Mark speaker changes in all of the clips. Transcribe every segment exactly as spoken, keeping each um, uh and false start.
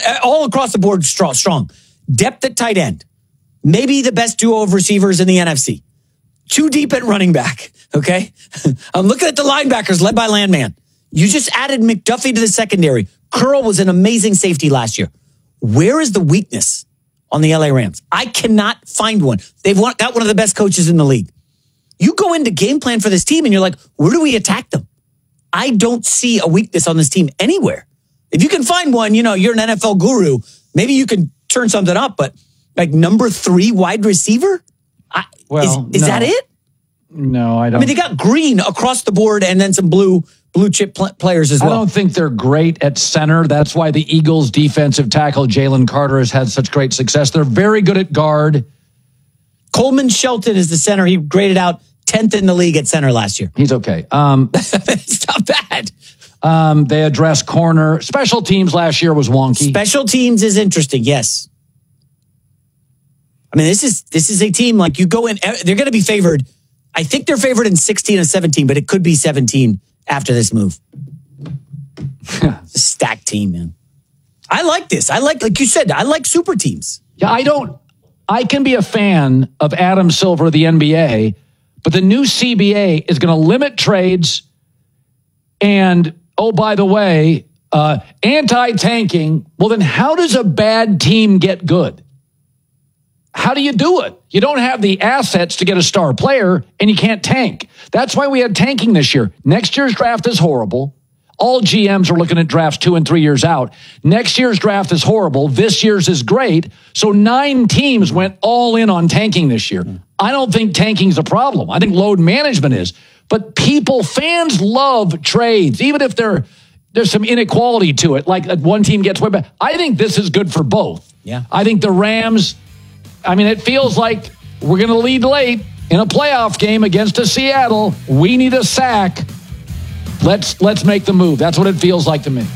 Speaker 1: all across the board strong. strong. Depth at tight end. Maybe the best duo of receivers in the N F C. Too deep at running back, okay? I'm looking at the linebackers led by Landman. You just added McDuffie to the secondary. Curl was an amazing safety last year. Where is the weakness on the L A Rams? I cannot find one. They've got one of the best coaches in the league. You go into game plan for this team and you're like, where do we attack them? I don't see a weakness on this team anywhere. If you can find one, you know, you're an N F L guru. Maybe you can turn something up, but like number three wide receiver? I,
Speaker 2: well,
Speaker 1: is, is
Speaker 2: no.
Speaker 1: that it?
Speaker 2: No, I don't.
Speaker 1: I mean, they got green across the board and then some blue blue chip pl- players as well.
Speaker 2: I don't think they're great at center. That's why the Eagles' defensive tackle, Jalen Carter, has had such great success. They're very good at guard.
Speaker 1: Coleman Shelton is the center. He graded out tenth in the league at center last year.
Speaker 2: He's okay. Um,
Speaker 1: it's not bad.
Speaker 2: Um, they address corner. Special teams last year was wonky.
Speaker 1: Special teams is interesting, yes. I mean, this is this is a team like you go in, they're going to be favored. I think they're favored in sixteen and seventeen, but it could be seventeen after this move. It's a stacked team, man. I like this. I like, like you said, I like super teams.
Speaker 2: Yeah, I don't, I can be a fan of Adam Silver of the N B A, but the new C B A is going to limit trades and, oh, by the way, uh, anti-tanking. Well, then how does a bad team get good? How do you do it? You don't have the assets to get a star player, and you can't tank. That's why we had tanking this year. Next year's draft is horrible. All G Ms are looking at drafts two and three years out. Next year's draft is horrible. This year's is great. So nine teams went all in on tanking this year. I don't think tanking's a problem. I think load management is. But people, fans love trades, even if they're, there's some inequality to it, like one team gets way back. I think this is good for both.
Speaker 1: Yeah.
Speaker 2: I think the Rams, I mean, it feels like we're going to lead late in a playoff game against a Seattle. We need a sack. Let's let's make the move. That's what it feels like to me.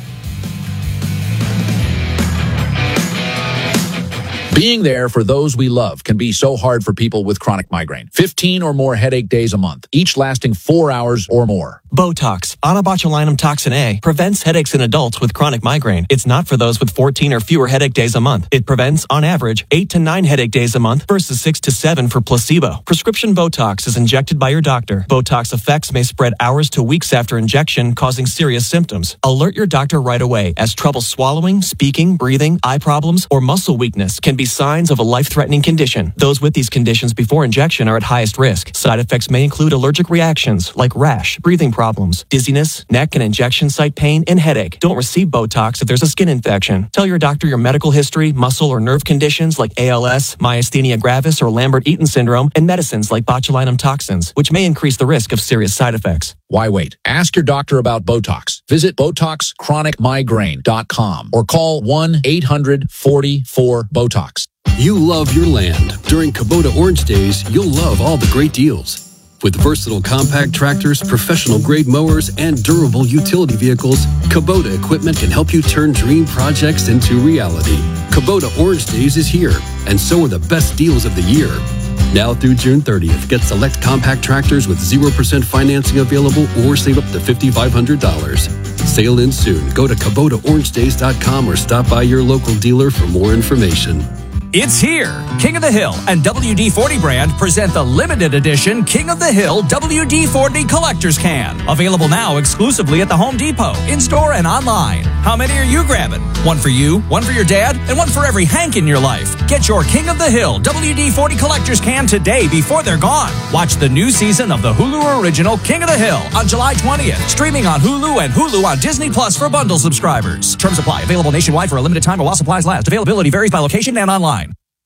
Speaker 3: Being there for those we love can be so hard for people with chronic migraine. fifteen or more headache days a month, each lasting four hours or more.
Speaker 4: Botox, onabotulinum toxin A, prevents headaches in adults with chronic migraine. It's not for those with fourteen or fewer headache days a month. It prevents, on average, eight to nine headache days a month versus six to seven for placebo. Prescription Botox is injected by your doctor. Botox effects may spread hours to weeks after injection, causing serious symptoms. Alert your doctor right away, as trouble swallowing, speaking, breathing, eye problems, or muscle weakness can be signs of a life-threatening condition. Those with these conditions before injection are at highest risk. Side effects may include allergic reactions like rash, breathing problems, dizziness, neck and injection site pain, and headache. Don't receive Botox if there's a skin infection. Tell your doctor your medical history, muscle or nerve conditions like A L S, myasthenia gravis, or Lambert-Eaton syndrome, and medicines like botulinum toxins, which may increase the risk of serious side effects.
Speaker 3: Why wait? Ask your doctor about Botox. Visit Botox Chronic Migraine dot com or call one eight hundred forty-four BOTOX.
Speaker 5: You love your land. During Kubota Orange Days, you'll love all the great deals. With versatile compact tractors, professional-grade mowers, and durable utility vehicles, Kubota equipment can help you turn dream projects into reality. Kubota Orange Days is here, and so are the best deals of the year. Now through June thirtieth, get select compact tractors with zero percent financing available or save up to five thousand five hundred dollars. Sail in soon. Go to Kubota Orange Days dot com or stop by your local dealer for more information.
Speaker 6: It's here. King of the Hill and W D forty brand present the limited edition King of the Hill W D forty Collector's Can. Available now exclusively at the Home Depot, in-store and online. How many are you grabbing? One for you, one for your dad, and one for every Hank in your life. Get your King of the Hill W D forty Collector's Can today before they're gone. Watch the new season of the Hulu original King of the Hill on July twentieth. Streaming on Hulu and Hulu on Disney Plus for bundle subscribers. Terms apply. Available nationwide for a limited time while supplies last. Availability varies by location and online.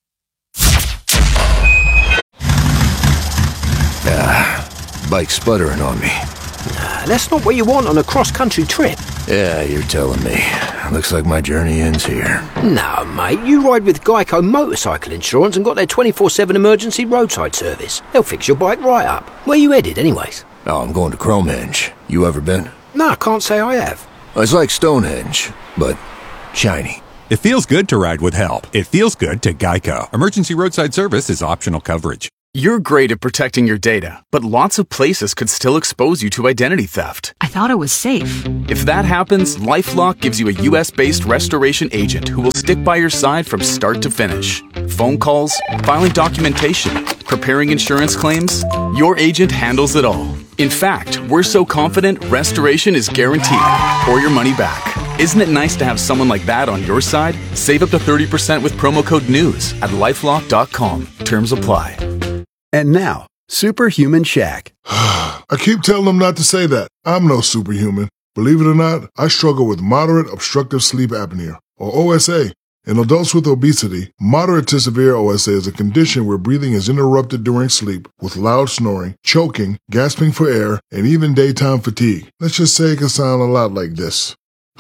Speaker 7: Ah, bike sputtering on me.
Speaker 8: Nah, that's not what you want on a cross-country trip.
Speaker 7: Yeah, you're telling me. Looks like my journey ends here.
Speaker 8: No, mate, you ride with Geico Motorcycle Insurance and got their twenty-four seven emergency roadside service. They'll fix your bike right up. Where you headed, anyways?
Speaker 7: Oh, I'm going to Cromehenge. You ever been?
Speaker 8: No, I can't say I have.
Speaker 7: It's like Stonehenge, but shiny.
Speaker 9: It feels good to ride with help. It feels good to Geico. Emergency roadside service is optional coverage. You're great at protecting your data, but lots of places could still expose you to identity theft.
Speaker 10: I thought it was safe.
Speaker 9: If that happens, LifeLock gives you a U S-based restoration agent who will stick by your side from start to finish. Phone calls, filing documentation, preparing insurance claims, your agent handles it all. In fact, we're so confident restoration is guaranteed or your money back. Isn't it nice to have someone like that on your side? Save up to thirty percent with promo code NEWS at lifelock dot com. Terms apply.
Speaker 11: And now, Superhuman Shaq.
Speaker 12: I keep telling them not to say that. I'm no superhuman. Believe it or not, I struggle with moderate obstructive sleep apnea, or O S A. In adults with obesity, moderate to severe O S A is a condition where breathing is interrupted during sleep with loud snoring, choking, gasping for air, and even daytime fatigue. Let's just say it can sound a lot like this.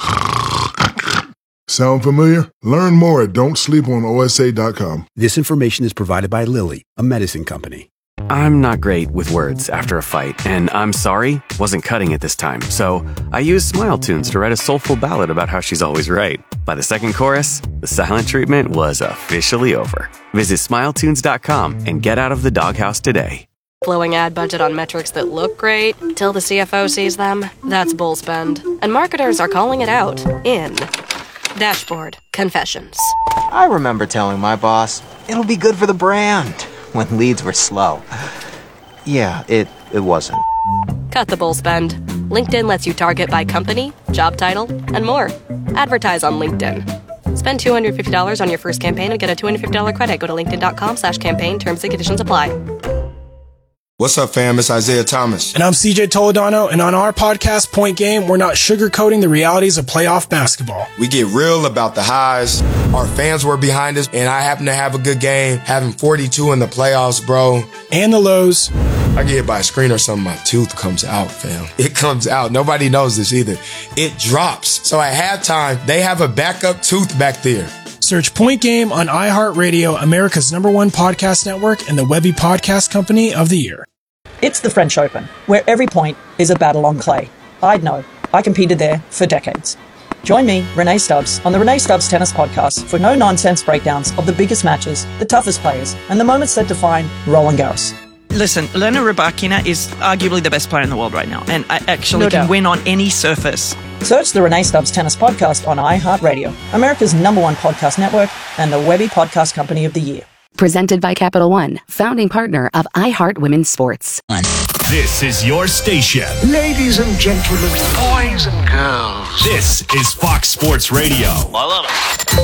Speaker 12: Sound familiar? Learn more at don't sleep on O S A dot com.
Speaker 11: This information is provided by Lilly, a medicine company.
Speaker 13: I'm not great with words after a fight, and I'm sorry wasn't cutting it this time, so I used Smile Tunes to write a soulful ballad about how she's always right. By the second chorus, the silent treatment was officially over. Visit smile tunes dot com and get out of the doghouse today.
Speaker 14: Blowing ad budget on metrics that look great till the C F O sees them? That's bull spend. And marketers are calling it out in Dashboard Confessions.
Speaker 15: I remember telling my boss, it'll be good for the brand, when leads were slow. Yeah, it, it wasn't.
Speaker 14: Cut the bull spend. LinkedIn lets you target by company, job title, and more. Advertise on LinkedIn. Spend two hundred fifty dollars on your first campaign and get a two hundred fifty dollars credit. Go to linkedin dot com slash campaign. Terms and conditions apply.
Speaker 16: What's up, fam? It's Isaiah Thomas.
Speaker 17: And I'm C J Toledano, and on our podcast, Point Game, we're not sugarcoating the realities of playoff basketball.
Speaker 16: We get real about the highs. Our fans were behind us, and I happen to have a good game, having forty-two in the playoffs, bro.
Speaker 17: And the lows.
Speaker 16: I get hit by a screen or something, my tooth comes out, fam. It comes out. Nobody knows this either. It drops. So at halftime, they have a backup tooth back there.
Speaker 17: Search Point Game on iHeartRadio, America's number one podcast network, and the Webby Podcast Company of the Year.
Speaker 18: It's the French Open, where every point is a battle on clay. I'd know. I competed there for decades. Join me, Renee Stubbs, on the Renee Stubbs Tennis Podcast for no-nonsense breakdowns of the biggest matches, the toughest players, and the moments that define Roland Garros.
Speaker 19: Listen, Elena Rybakina is arguably the best player in the world right now, and I actually
Speaker 18: No
Speaker 19: can
Speaker 18: doubt.
Speaker 19: win on any surface.
Speaker 18: Search the Renee Stubbs Tennis Podcast on iHeartRadio, America's number one podcast network, and the Webby Podcast Company of the Year.
Speaker 20: Presented by Capital One, founding partner of iHeart Women's Sports.
Speaker 21: This is your station.
Speaker 22: Ladies and gentlemen, boys and girls.
Speaker 21: This is Fox Sports Radio.
Speaker 22: I love it.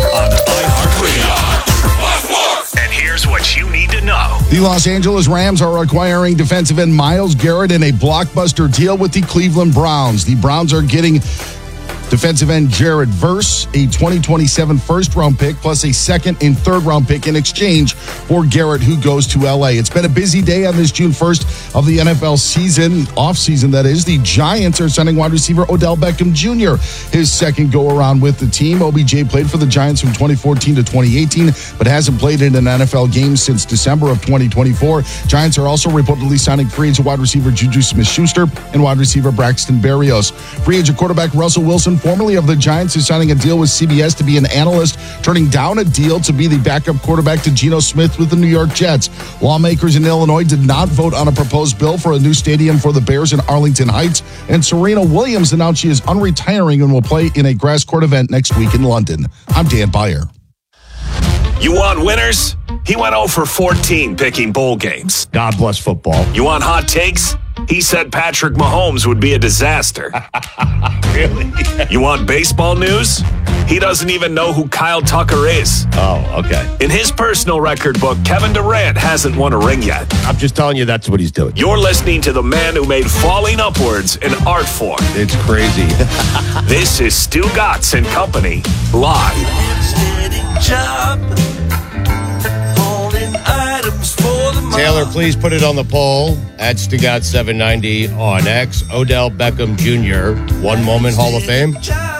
Speaker 21: On iHeartRadio. And here's what you need to know.
Speaker 23: The Los Angeles Rams are acquiring defensive end Myles Garrett in a blockbuster deal with the Cleveland Browns. The Browns are getting defensive end Jared Verse, a twenty twenty-seven first-round pick, plus a second and third-round pick in exchange for Garrett, who goes to L A. It's been a busy day on this June first of the N F L season, off-season that is. The Giants are signing wide receiver Odell Beckham Junior, his second go-around with the team. O B J played for the Giants from twenty fourteen to twenty eighteen, but hasn't played in an N F L game since December of twenty twenty-four. Giants are also reportedly signing free agent wide receiver Juju Smith-Schuster and wide receiver Braxton Berrios. Free agent quarterback Russell Wilson, formerly of the Giants, is signing a deal with C B S to be an analyst, turning down a deal to be the backup quarterback to Geno Smith with the New York Jets. Lawmakers in Illinois did not vote on a proposed bill for a new stadium for the Bears in Arlington Heights, and Serena Williams announced she is unretiring and will play in a grass court event next week in London. I'm Dan Byer.
Speaker 21: You want winners? He went oh for fourteen picking bowl games.
Speaker 24: God bless football.
Speaker 21: You want hot takes? He said Patrick Mahomes would be a disaster.
Speaker 24: Really?
Speaker 21: You want baseball news? He doesn't even know who Kyle Tucker is.
Speaker 24: Oh, okay.
Speaker 21: In his personal record book, Kevin Durant hasn't won a ring yet.
Speaker 24: I'm just telling you that's what he's doing.
Speaker 21: You're listening to the man who made falling upwards an art form.
Speaker 24: It's crazy.
Speaker 21: This is Stu Gatz and Company, live.
Speaker 24: Taylor, please put it on the poll at Stugat seven ninety on X. Odell Beckham Junior, one moment Hall of Fame.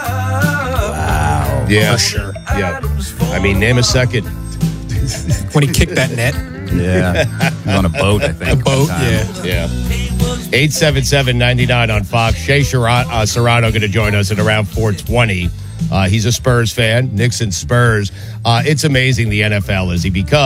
Speaker 25: Wow.
Speaker 24: Yeah.
Speaker 25: For sure.
Speaker 24: Yeah. I mean, name a second.
Speaker 25: When he kicked that net.
Speaker 24: Yeah.
Speaker 25: On a boat, I think. A boat, yeah.
Speaker 24: Yeah. eight seven seven, nine nine on Fox. Shea Serrano, uh, Serrano going to join us at around four twenty. Uh, he's a Spurs fan. Knicks and Spurs. Uh, it's amazing the N F L, Izzy, because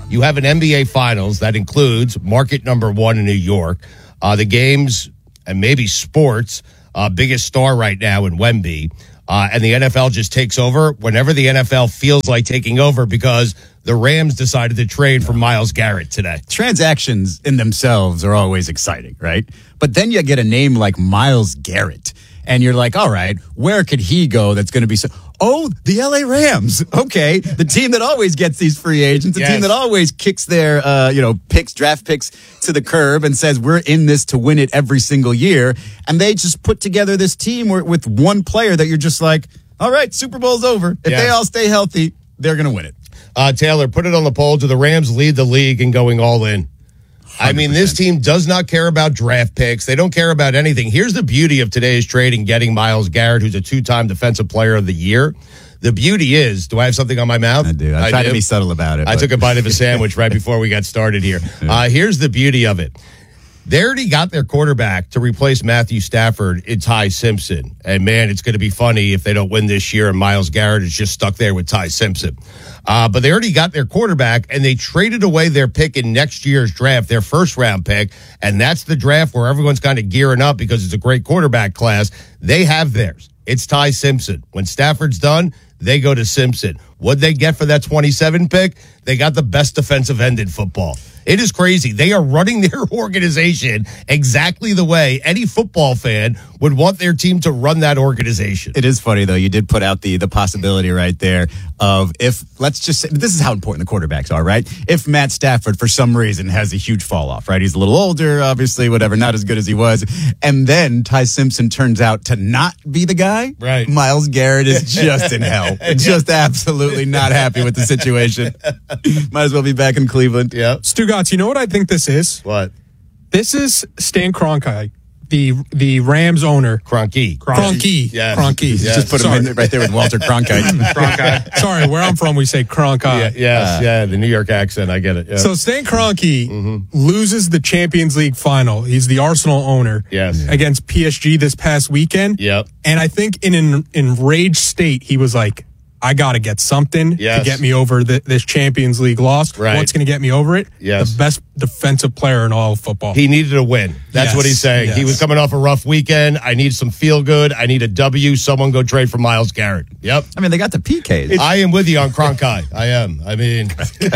Speaker 24: you have an N B A Finals that includes market number one in New York, uh, the games and maybe sports, uh, biggest star right now in Wemby, uh, and the N F L just takes over whenever the N F L feels like taking over because the Rams decided to trade for Myles Garrett today.
Speaker 1: Transactions in themselves are always exciting, right? But then you get a name like Myles Garrett, and you're like, all right, where could he go that's going to be so... Oh, the L A Rams. Okay. The team that always gets these free agents, the yes. team that always kicks their, uh, you know, picks, draft picks to the curb and says, we're in this to win it every single year. And they just put together this team where, with one player that you're just like, all right, Super Bowl's over. If yes. they all stay healthy, they're going to win it.
Speaker 24: Uh, Taylor, put it on the poll. Do the Rams lead the league in going all in? one hundred percent. I mean, this team does not care about draft picks. They don't care about anything. Here's the beauty of today's trade and getting Myles Garrett, who's a two-time Defensive Player of the Year. The beauty is, do I have something on my mouth?
Speaker 1: I do. I, I tried do. to be subtle about it.
Speaker 24: I
Speaker 1: but.
Speaker 24: took a bite of a sandwich right before we got started here. Uh, here's the beauty of it. They already got their quarterback to replace Matthew Stafford in Ty Simpson. And, man, it's going to be funny if they don't win this year and Myles Garrett is just stuck there with Ty Simpson. Uh, but they already got their quarterback, and they traded away their pick in next year's draft, their first-round pick, and that's the draft where everyone's kind of gearing up because it's a great quarterback class. They have theirs. It's Ty Simpson. When Stafford's done, they go to Simpson. What'd they get for that twenty-seven pick? They got the best defensive end in football. It is crazy. They are running their organization exactly the way any football fan would want their team to run that organization.
Speaker 1: It is funny, though. You did put out the the possibility right there of if, let's just say, this is how important the quarterbacks are, right? If Matt Stafford, for some reason, has a huge fall off, right? He's a little older, obviously, whatever, not as good as he was. And then Ty Simpson turns out to not be the guy.
Speaker 24: Right.
Speaker 1: Myles Garrett is just in hell. Just absolutely not happy with the situation. Might as well be back in Cleveland.
Speaker 24: Yeah.
Speaker 17: Stugotz, you know what I think this is?
Speaker 24: What?
Speaker 17: This is Stan Kroenke, the the Rams owner.
Speaker 24: Kroenke.
Speaker 17: Kroenke.
Speaker 24: Yes.
Speaker 17: Kroenke.
Speaker 24: Yes.
Speaker 1: Just put
Speaker 17: Sorry.
Speaker 1: him in right there with Walter Cronkite.
Speaker 17: Kroenke. Sorry, where I'm from, we say Kroenke.
Speaker 24: Yeah, yes, uh, yeah, the New York accent, I get it. Yeah.
Speaker 17: So Stan Kroenke mm-hmm. loses the Champions League final. He's the Arsenal owner.
Speaker 24: Yes.
Speaker 17: Against P S G this past weekend.
Speaker 24: Yep.
Speaker 17: And I think in an enraged state, he was like, I got to get something
Speaker 24: yes.
Speaker 17: to get me over the, this Champions League loss.
Speaker 24: Right.
Speaker 17: What's going to get me over it?
Speaker 24: Yes.
Speaker 17: The best defensive player in all of football.
Speaker 24: He needed a win. That's
Speaker 17: yes.
Speaker 24: what he's saying.
Speaker 17: Yes.
Speaker 24: He was coming off a rough weekend. I need some feel good. I need a W. Someone go trade for Myles Garrett. Yep.
Speaker 1: I mean, they got the P Ks.
Speaker 24: It's, I am with you on Kroenke. I am. I mean,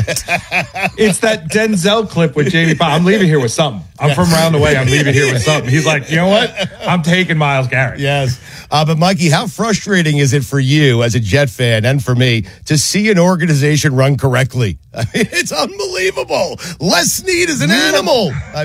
Speaker 2: it's that Denzel clip with Jamie Foxx. I'm leaving here with something. I'm yes. from around the way. I'm leaving here with something. He's like, you know what? I'm taking Myles Garrett.
Speaker 24: Yes. Uh, but Mikey, how frustrating is it for you as a Jet fan and for me to see an organization run correctly? I mean, it's unbelievable. Les Snead is an animal. I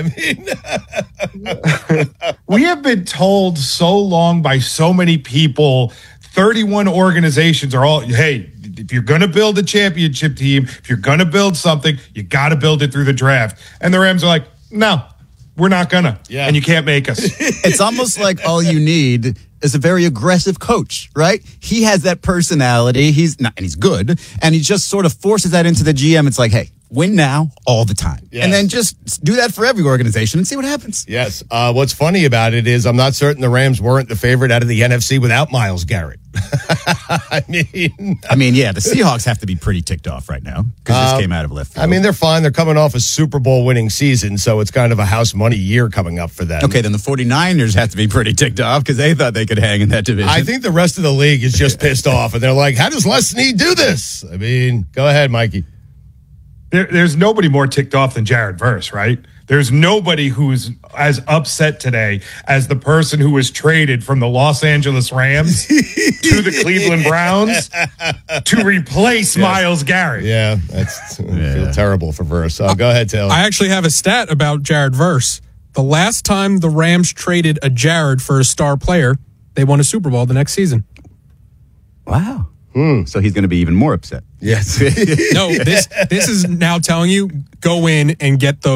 Speaker 2: mean, we have been told so long by so many people, thirty-one organizations are all, hey, if you're going to build a championship team, if you're going to build something, you got to build it through the draft. And the Rams are like, no, we're not going to.
Speaker 24: Yeah.
Speaker 2: And you can't make us.
Speaker 1: It's almost like all you need is a very aggressive coach, right? He has that personality. He's not, and he's good. And he just sort of forces that into the G M. It's like, hey, win now all the time.
Speaker 24: Yes.
Speaker 1: And then just do that for every organization and see what happens.
Speaker 24: Yes. Uh, what's funny about it is I'm not certain the Rams weren't the favorite out of the N F C without Myles Garrett. I mean,
Speaker 1: I mean, yeah, the Seahawks have to be pretty ticked off right now because uh, this came out of left field.
Speaker 24: I mean, they're fine. They're coming off a Super Bowl winning season, so it's kind of a house money year coming up for them.
Speaker 1: Okay, then the 49ers have to be pretty ticked off because they thought they could hang in that division.
Speaker 24: I think the rest of the league is just pissed off, and they're like, how does Les Snead do this? I mean, go ahead, Mikey.
Speaker 2: There, there's nobody more ticked off than Jared Verse, right? There's nobody who's as upset today as the person who was traded from the Los Angeles Rams to the Cleveland Browns to replace yes. Myles Garrett.
Speaker 24: Yeah, that's I yeah. feel terrible for Verse. Uh, go ahead, Taylor.
Speaker 17: I actually have a stat about Jared Verse. The last time the Rams traded a Jared for a star player, they won a Super Bowl the next season.
Speaker 1: Wow.
Speaker 24: Hmm.
Speaker 1: So he's going to be even more upset.
Speaker 24: Yes.
Speaker 17: No, this this is now telling you, go in and get those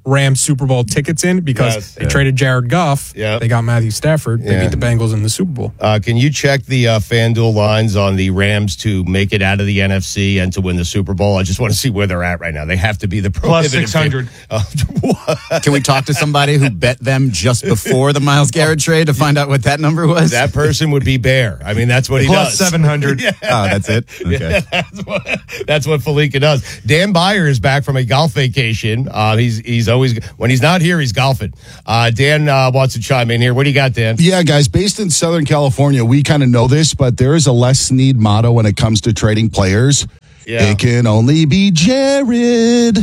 Speaker 17: Rams Super Bowl tickets in because
Speaker 24: Yes.
Speaker 17: they
Speaker 24: Yeah.
Speaker 17: traded Jared Goff.
Speaker 24: Yep.
Speaker 17: They got Matthew Stafford. They
Speaker 24: Yeah.
Speaker 17: beat the Bengals in the Super Bowl.
Speaker 24: Uh, can you check the uh, FanDuel lines on the Rams to make it out of the N F C and to win the Super Bowl? I just want to see where they're at right now. They have to be the
Speaker 2: Plus
Speaker 24: prohibitive
Speaker 2: six hundred.
Speaker 24: Uh,
Speaker 1: Can we talk to somebody who bet them just before the Myles Garrett trade to find out what that number was?
Speaker 24: that person would be Bear. I mean, that's what he
Speaker 2: Plus
Speaker 24: does.
Speaker 2: seven hundred.
Speaker 24: Yeah.
Speaker 1: Oh, that's it? Okay.
Speaker 24: that's what that's what Felica does. Dan Byer is back from a golf vacation. Uh, he's he's always when he's not here, he's golfing. Uh, Dan uh, wants to chime in here. What do you got, Dan?
Speaker 23: Yeah, guys, based in Southern California, we kind of know this, but there is a Les Snead motto when it comes to trading players.
Speaker 24: Yeah.
Speaker 23: It can only be Jared.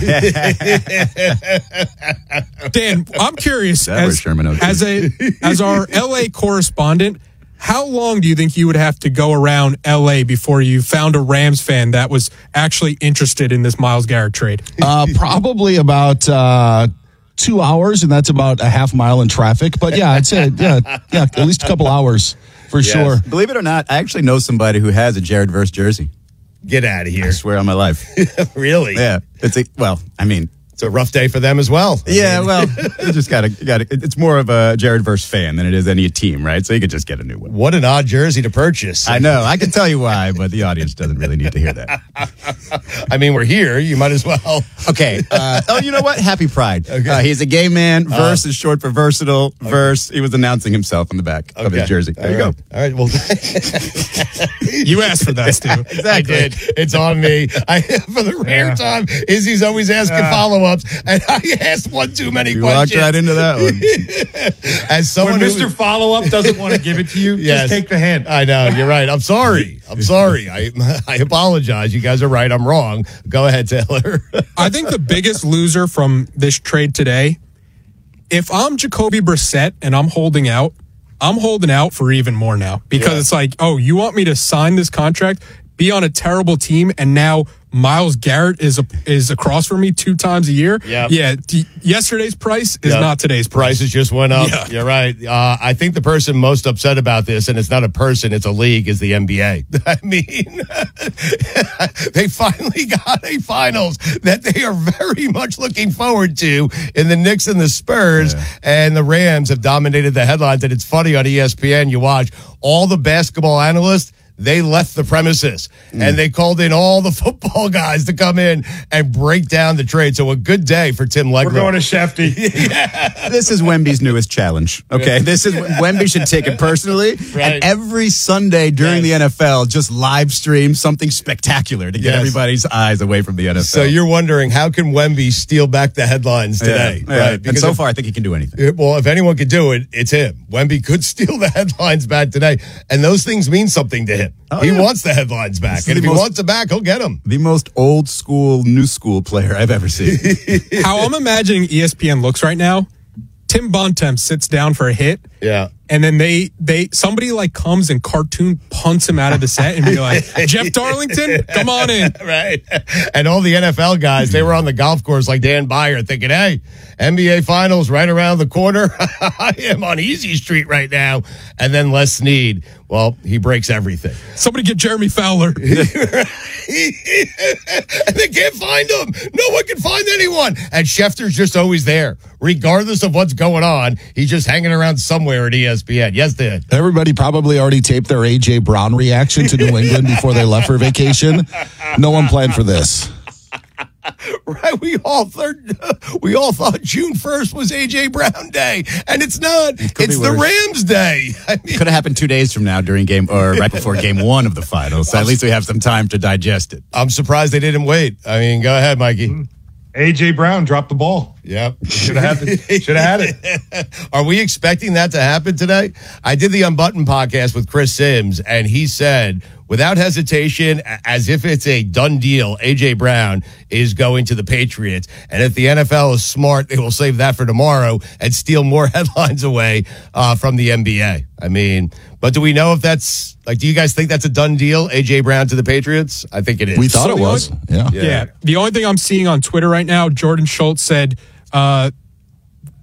Speaker 17: Dan, I'm curious
Speaker 1: That was
Speaker 17: as,
Speaker 1: Sherman Oaks.
Speaker 17: as a as our L A correspondent, how long do you think you would have to go around L A before you found a Rams fan that was actually interested in this Myles Garrett trade?
Speaker 23: Uh, probably about uh, two hours, and that's about a half mile in traffic. But yeah, I'd say yeah, yeah, at least a couple hours for
Speaker 1: Yes.
Speaker 23: sure.
Speaker 1: Believe it or not, I actually know somebody who has a Jared Verse jersey.
Speaker 24: Get out of here.
Speaker 1: I swear on my life.
Speaker 24: Really?
Speaker 1: Yeah. It's a, well, I mean,
Speaker 24: It's a rough day for them as well. I
Speaker 1: yeah,
Speaker 24: mean-
Speaker 1: well, you just gotta, you gotta, it's more of a Jared Verse fan than it is any team, right? So you could just get a new one.
Speaker 24: What an odd jersey to purchase.
Speaker 1: I know. I can tell you why, but the audience doesn't really need to hear that.
Speaker 24: I mean, we're here. You might as well.
Speaker 1: Okay. Uh, oh, you know what? Happy Pride.
Speaker 24: Okay.
Speaker 1: Uh, he's a gay man.
Speaker 24: Uh,
Speaker 1: Verse is short for versatile. Verse. He was announcing himself on the back of
Speaker 24: Okay.
Speaker 1: his jersey. There you
Speaker 24: All
Speaker 1: go.
Speaker 24: right. All right. Well,
Speaker 17: You asked for that, Stu.
Speaker 1: Exactly.
Speaker 24: I did. It's on me. I for the rare
Speaker 2: Yeah.
Speaker 24: time, Izzy's always asking
Speaker 2: Yeah.
Speaker 24: follow-ups, and I asked one too many
Speaker 1: You walked
Speaker 24: questions.
Speaker 1: right into that one.
Speaker 24: As someone
Speaker 2: When
Speaker 24: who-
Speaker 2: Mister Follow Up doesn't want to give it to you,
Speaker 24: Yes.
Speaker 2: just take the hint.
Speaker 24: I know you're right. I'm sorry. I'm sorry. I I apologize. You guys are right. I'm wrong. Go ahead, Taylor.
Speaker 17: I think the biggest loser from this trade today, if I'm Jacoby Brissett and I'm holding out, I'm holding out for even more now because
Speaker 24: Yeah.
Speaker 17: it's like, oh, you want me to sign this contract, be on a terrible team, and now Myles Garrett is a, is across from me two times a year?
Speaker 24: Yep.
Speaker 17: Yeah. D- yesterday's price is
Speaker 24: Yep.
Speaker 17: not today's price.
Speaker 24: Prices just went up.
Speaker 17: Yeah.
Speaker 24: You're right. Uh, I think the person most upset about this, and it's not a person, it's a league, is the N B A. I mean, they finally got a finals that they are very much looking forward to in the Knicks and the Spurs, and the Rams have dominated the headlines. And it's funny on E S P N, you watch all the basketball analysts. They left the premises and they called in all the football guys to come in and break down the trade. So a good day for Tim Legler.
Speaker 2: We're going to Shefty.
Speaker 1: This is Wemby's newest challenge. Okay, this is Wemby should take it personally,
Speaker 24: Right.
Speaker 1: and every Sunday during
Speaker 24: Yes.
Speaker 1: the N F L, just live stream something spectacular to get
Speaker 24: Yes.
Speaker 1: everybody's eyes away from the N F L.
Speaker 24: So you're wondering, how can Wemby steal back the headlines today?
Speaker 1: Yeah, yeah.
Speaker 24: Right?
Speaker 1: And so
Speaker 24: if-
Speaker 1: far, I think he can do anything.
Speaker 24: well, if anyone could do it, it's him. Wemby could steal the headlines back today, and those things mean something to him.
Speaker 1: Oh,
Speaker 24: he
Speaker 1: yeah.
Speaker 24: wants the headlines back,
Speaker 1: This is
Speaker 24: and if
Speaker 1: the
Speaker 24: he
Speaker 1: most-
Speaker 24: wants them back, he'll get them.
Speaker 1: The most old school, new school player I've ever seen.
Speaker 17: How I'm imagining E S P N looks right now, Tim Bontemps sits down for a hit.
Speaker 24: Yeah.
Speaker 17: And then they, they, somebody like comes and cartoon punts him out of the set and be like, Jeff Darlington, come on in.
Speaker 24: Right. And all the N F L guys, they were on the golf course like Dan Byer thinking, hey, N B A Finals right around the corner. I am on Easy Street right now. And then Les Snead, well, he breaks everything.
Speaker 17: Somebody get Jeremy Fowler.
Speaker 24: And they can't find him. No one can find anyone. And Schefter's just always there. Regardless of what's going on, he's just hanging around somewhere at E S P N. Yes, Dan.
Speaker 23: Everybody probably already taped their A J Brown reaction to New England before they left for vacation. No one planned for this.
Speaker 24: Right, we all thought we all thought June first was A J Brown Day, and it's not.
Speaker 1: could
Speaker 24: It's
Speaker 1: be
Speaker 24: the
Speaker 1: worse.
Speaker 24: Rams Day. I mean,
Speaker 1: Could have happened two days from now during game or right before game one of the finals. So at least we have some time to digest it.
Speaker 24: I'm surprised they didn't wait. I mean, go ahead, Mikey.
Speaker 2: A J Brown dropped the ball.
Speaker 24: Yep.
Speaker 2: Should have happened. Should have had it.
Speaker 24: Are we expecting that to happen today? I did the Unbuttoned podcast with Chris Sims, and he said, without hesitation, a- as if it's a done deal, A J Brown is going to the Patriots. And if the N F L is smart, they will save that for tomorrow and steal more headlines away uh, from the N B A. I mean, but do we know if that's, like, do you guys think that's a done deal, A J Brown to the Patriots? I think it is.
Speaker 23: We thought
Speaker 17: So
Speaker 23: it
Speaker 17: the
Speaker 23: was. Yeah.
Speaker 17: Yeah. The only thing I'm seeing on Twitter right now, Jordan Schultz said, uh,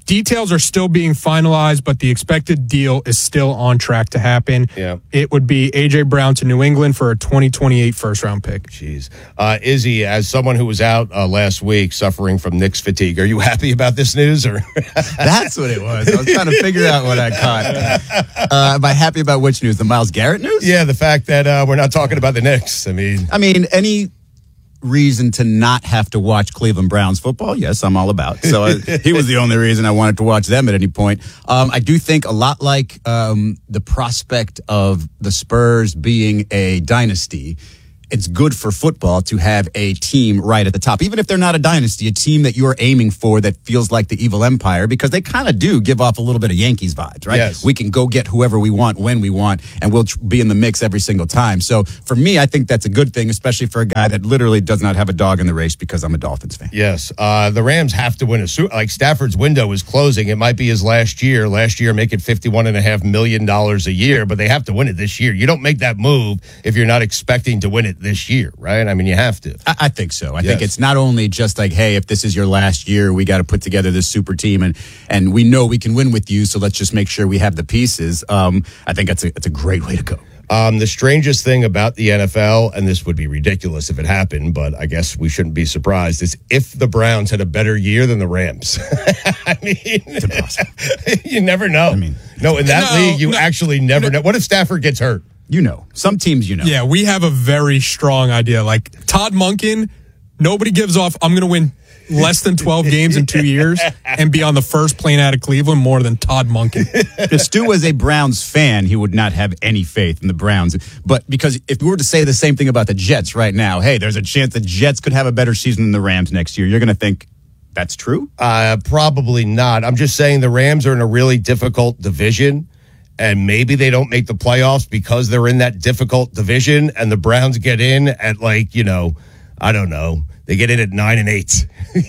Speaker 17: Details are still being finalized, but the expected deal is still on track to happen.
Speaker 24: Yeah.
Speaker 17: It would be A J. Brown to New England for a twenty twenty-eight first-round pick.
Speaker 24: Jeez. Uh, Izzy, as someone who was out uh, last week suffering from Knicks fatigue, are you happy about this news? Or
Speaker 1: That's what it was. I was trying to figure out what I caught. Uh, am I happy about which news? The Myles Garrett news?
Speaker 24: Yeah, the fact that uh, we're not talking about the Knicks. I mean,
Speaker 1: I mean, any reason to not have to watch Cleveland Browns football, yes, I'm all about. So uh, he was the only reason I wanted to watch them at any point. Um, I do think a lot like um, the prospect of the Spurs being a dynasty, it's good for football to have a team right at the top. Even if they're not a dynasty, a team that you're aiming for that feels like the evil empire, because they kind of do give off a little bit of Yankees vibes, right?
Speaker 24: Yes.
Speaker 1: We can go get whoever we want when we want, and we'll tr- be in the mix every single time. So for me, I think that's a good thing, especially for a guy that literally does not have a dog in the race because I'm a Dolphins fan.
Speaker 24: yes, uh, the Rams have to win a Super. Like Stafford's window is closing. It might be his last year. Last year, making fifty-one and a half million dollars a year, but they have to win it this year. You don't make that move if you're not expecting to win it this year, right? I mean, you have to.
Speaker 1: I, I think so. I
Speaker 24: Yes.
Speaker 1: think it's not only just like, hey, if this is your last year, we got to put together this super team, and and we know we can win with you, so let's just make sure we have the pieces. Um, I think that's a that's a great way to go.
Speaker 24: Um, the strangest thing about the N F L, and this would be ridiculous if it happened, but I guess we shouldn't be surprised, is if the Browns had a better year than the Rams. I mean, it's impossible. You never know. I mean, no, in that
Speaker 17: No,
Speaker 24: league, you
Speaker 17: no.
Speaker 24: actually never know. What if Stafford gets hurt?
Speaker 1: You know, some teams, you know.
Speaker 17: Yeah, we have a very strong idea. Like Todd Monken, nobody gives off, I'm going to win less than twelve games in two years and be on the first plane out of Cleveland more than Todd Monken.
Speaker 1: If Stu was a Browns fan, he would not have any faith in the Browns. But because if we were to say the same thing about the Jets right now, hey, there's a chance the Jets could have a better season than the Rams next year, you're going to think that's true?
Speaker 24: Uh, probably not. I'm just saying the Rams are in a really difficult division, and maybe they don't make the playoffs because they're in that difficult division, and the Browns get in at, like, you know, I don't know. They get in at nine and eight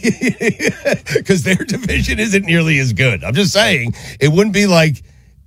Speaker 24: because their division isn't nearly as good. I'm just saying it wouldn't be like,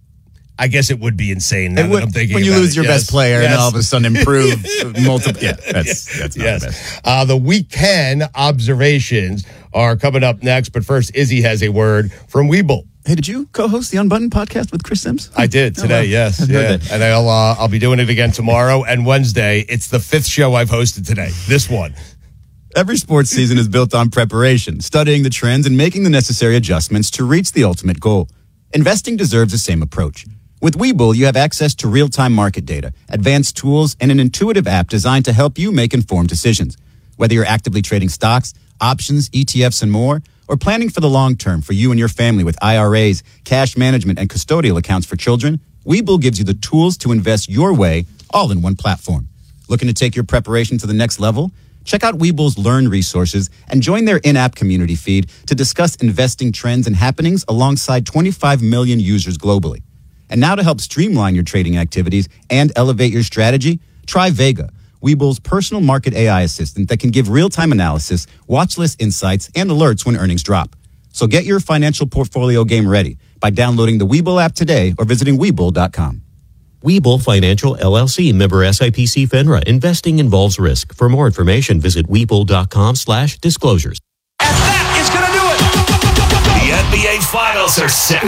Speaker 24: I guess it would be insane now
Speaker 1: It would-
Speaker 24: that I'm thinking
Speaker 1: when you
Speaker 24: about
Speaker 1: lose
Speaker 24: it.
Speaker 1: your
Speaker 24: Yes.
Speaker 1: best player and
Speaker 24: Yes.
Speaker 1: then all of a sudden improve multiple. Yeah, that's that's not
Speaker 24: yes.
Speaker 1: the best.
Speaker 24: Uh, the week ten observations are coming up next, but first, Izzy has a word from Weeble.
Speaker 1: Hey, did you co-host the Unbuttoned podcast with Chris Sims?
Speaker 24: I did today,
Speaker 1: Oh, wow.
Speaker 24: yes,
Speaker 1: I've heard
Speaker 24: yeah,
Speaker 1: that.
Speaker 24: and I'll uh, I'll be doing it again tomorrow and Wednesday. It's the fifth show I've hosted today. This one.
Speaker 1: Every sports season is built on preparation, studying the trends, and making the necessary adjustments to reach the ultimate goal. Investing deserves the same approach. With Webull, you have access to real-time market data, advanced tools, and an intuitive app designed to help you make informed decisions. Whether you're actively trading stocks, options, E T Fs, and more, or planning for the long term for you and your family with I R As, cash management, and custodial accounts for children, Webull gives you the tools to invest your way, all in one platform. Looking to take your preparation to the next level? Check out Webull's Learn resources and join their in-app community feed to discuss investing trends and happenings alongside twenty-five million users globally. And now to help streamline your trading activities and elevate your strategy, try Vega, Webull's personal market A I assistant that can give real-time analysis, watch list insights, and alerts when earnings drop. So get your financial portfolio game ready by downloading the Webull app today or visiting Webull dot com.
Speaker 3: Webull Financial L L C, member S I P C FINRA. Investing involves risk. For more information, visit Webull dot com slash disclosures.
Speaker 21: It's gonna do it. The N B A Finals are set.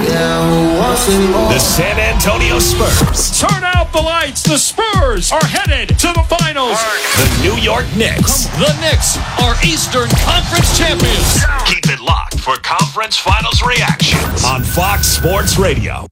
Speaker 21: The San Antonio Spurs.
Speaker 4: Turn out the lights. The Spurs are headed to the finals.
Speaker 21: The New York Knicks.
Speaker 4: The Knicks are Eastern Conference champions.
Speaker 21: Keep it locked for conference finals reactions on Fox Sports Radio.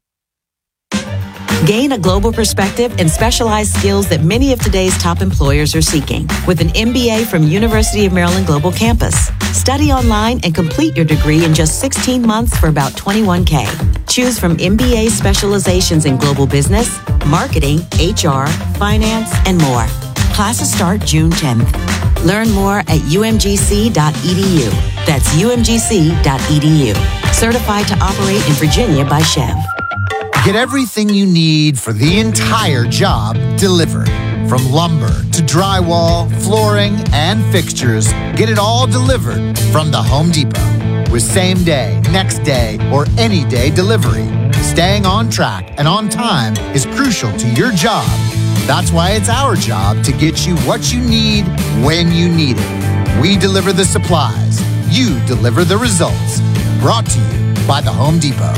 Speaker 5: Gain a global perspective and specialized skills that many of today's top employers are seeking with an M B A from University of Maryland Global Campus. Study online and complete your degree in just sixteen months for about twenty-one K. Choose from M B A specializations in global business, marketing, H R, finance, and more. Classes start June tenth. Learn more at U M G C dot E D U. That's U M G C dot E D U. Certified to operate in Virginia by Chev.
Speaker 6: Get everything you need for the entire job delivered. From lumber to drywall, flooring, and fixtures, get it all delivered from the Home Depot. With same day, next day, or any day delivery, staying on track and on time is crucial to your job. That's why it's our job to get you what you need when you need it. We deliver the supplies. You deliver the results. Brought to you by the Home Depot.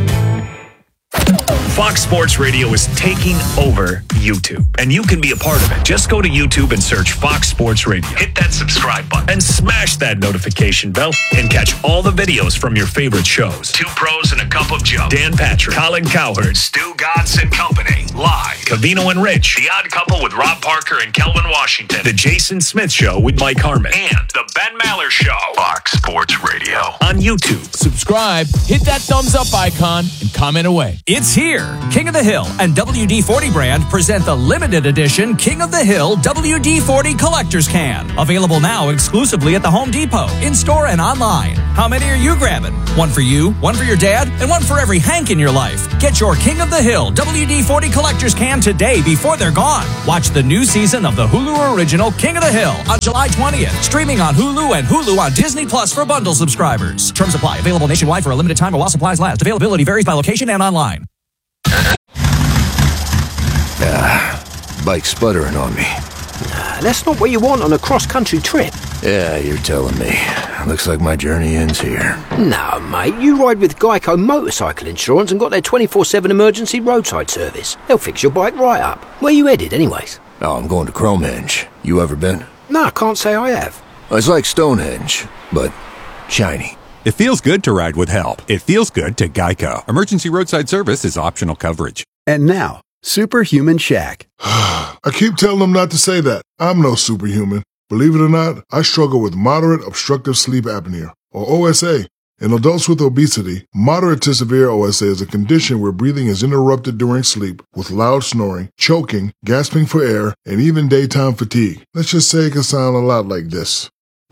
Speaker 21: Fox Sports Radio is taking over YouTube, and you can be a part of it. Just go to YouTube and search Fox Sports Radio. Hit that subscribe button and smash that notification bell and catch all the videos from your favorite shows. Two Pros and a Cup of Joe, Dan Patrick, Colin Cowherd, Stu Godson Company, Live, Cavino and Rich, The Odd Couple with Rob Parker and Kelvin Washington, The Jason Smith Show with Mike Harmon, and The Ben Maller Show. Fox Sports Radio on YouTube.
Speaker 7: Subscribe, hit that thumbs up icon, and comment away.
Speaker 8: It's here. King of the Hill and W D forty brand present the limited edition King of the Hill W D forty Collector's Can. Available now exclusively at the Home Depot, in-store and online. How many are you grabbing? One for you, one for your dad, and one for every Hank in your life. Get your King of the Hill W D forty Collector's Can today before they're gone. Watch the new season of the Hulu original King of the Hill on July twentieth. Streaming on Hulu and Hulu on Disney Plus for bundle subscribers. Terms apply. Available nationwide for a limited time or while supplies last. Availability varies by location and online.
Speaker 9: Ah, bike sputtering on me.
Speaker 10: Nah, that's not what you want on a cross-country trip.
Speaker 9: Yeah, you're telling me. Looks like my journey ends here.
Speaker 10: No, mate, you ride with Geico Motorcycle Insurance and got their twenty-four seven emergency roadside service. They'll fix your bike right up. Where you headed, anyways?
Speaker 9: Oh, I'm going to Cromehenge. You ever been?
Speaker 10: No, I can't say I have.
Speaker 9: It's like Stonehenge, but shiny.
Speaker 12: It feels good to ride with help. It feels good to Geico. Emergency roadside service is optional coverage.
Speaker 11: And now, Superhuman Shaq.
Speaker 26: I keep telling them not to say that. I'm no superhuman. Believe it or not, I struggle with moderate obstructive sleep apnea, or O S A. In adults with obesity, moderate to severe O S A is a condition where breathing is interrupted during sleep with loud snoring, choking, gasping for air, and even daytime fatigue. Let's just say it can sound a lot like this.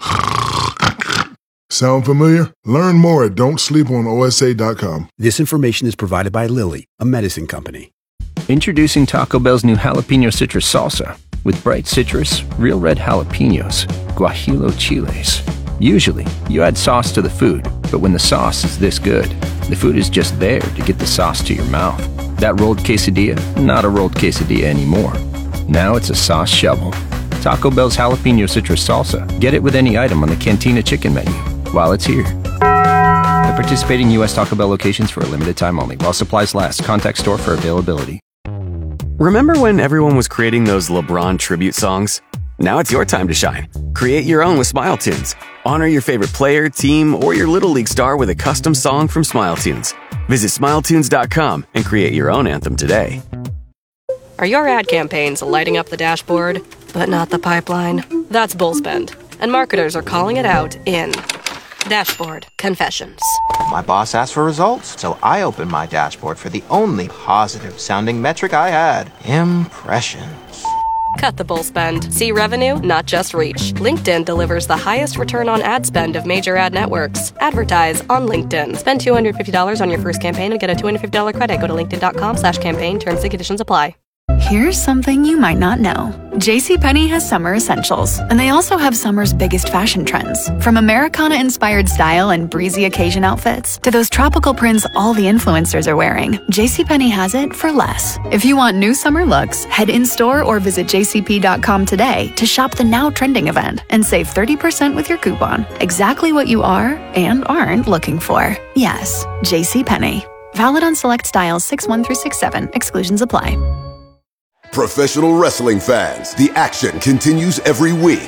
Speaker 26: Sound familiar? Learn more at don't sleep on O S A dot com.
Speaker 11: This information is provided by Lilly, a medicine company.
Speaker 27: Introducing Taco Bell's new jalapeno citrus salsa. With bright citrus, real red jalapenos, guajillo chiles. Usually, you add sauce to the food, but when the sauce is this good, the food is just there to get the sauce to your mouth. That rolled quesadilla, not a rolled quesadilla anymore. Now it's a sauce shovel. Taco Bell's jalapeno citrus salsa. Get it with any item on the Cantina chicken menu while it's here. At participating U S Taco Bell locations for a limited time only. While supplies last. Contact store for availability.
Speaker 13: Remember when everyone was creating those LeBron tribute songs? Now it's your time to shine. Create your own with Smile Tunes. Honor your favorite player, team, or your Little League star with a custom song from Smile Tunes. Visit smile tunes dot com and create your own anthem today.
Speaker 14: Are your ad campaigns lighting up the dashboard, but not the pipeline? That's Bullspend, and marketers are calling it out in Dashboard Confessions.
Speaker 15: My boss asked for results, so I opened my dashboard for the only positive-sounding metric I had. Impressions.
Speaker 14: Cut the bull spend. See revenue, not just reach. LinkedIn delivers the highest return on ad spend of major ad networks. Advertise on LinkedIn. Spend two hundred fifty dollars on your first campaign and get a two hundred fifty dollars credit. Go to linkedin dot com slash campaign. Terms and conditions apply.
Speaker 28: Here's something you might not know. JCPenney has summer essentials, and they also have summer's biggest fashion trends. From Americana-inspired style and breezy occasion outfits to those tropical prints all the influencers are wearing, JCPenney has it for less. If you want new summer looks, head in-store or visit j c p dot com today to shop the now trending event and save thirty percent with your coupon. Exactly what you are and aren't looking for. Yes, JCPenney. Valid on select styles six one through six seven. Exclusions apply.
Speaker 29: Professional wrestling fans, the action continues every week.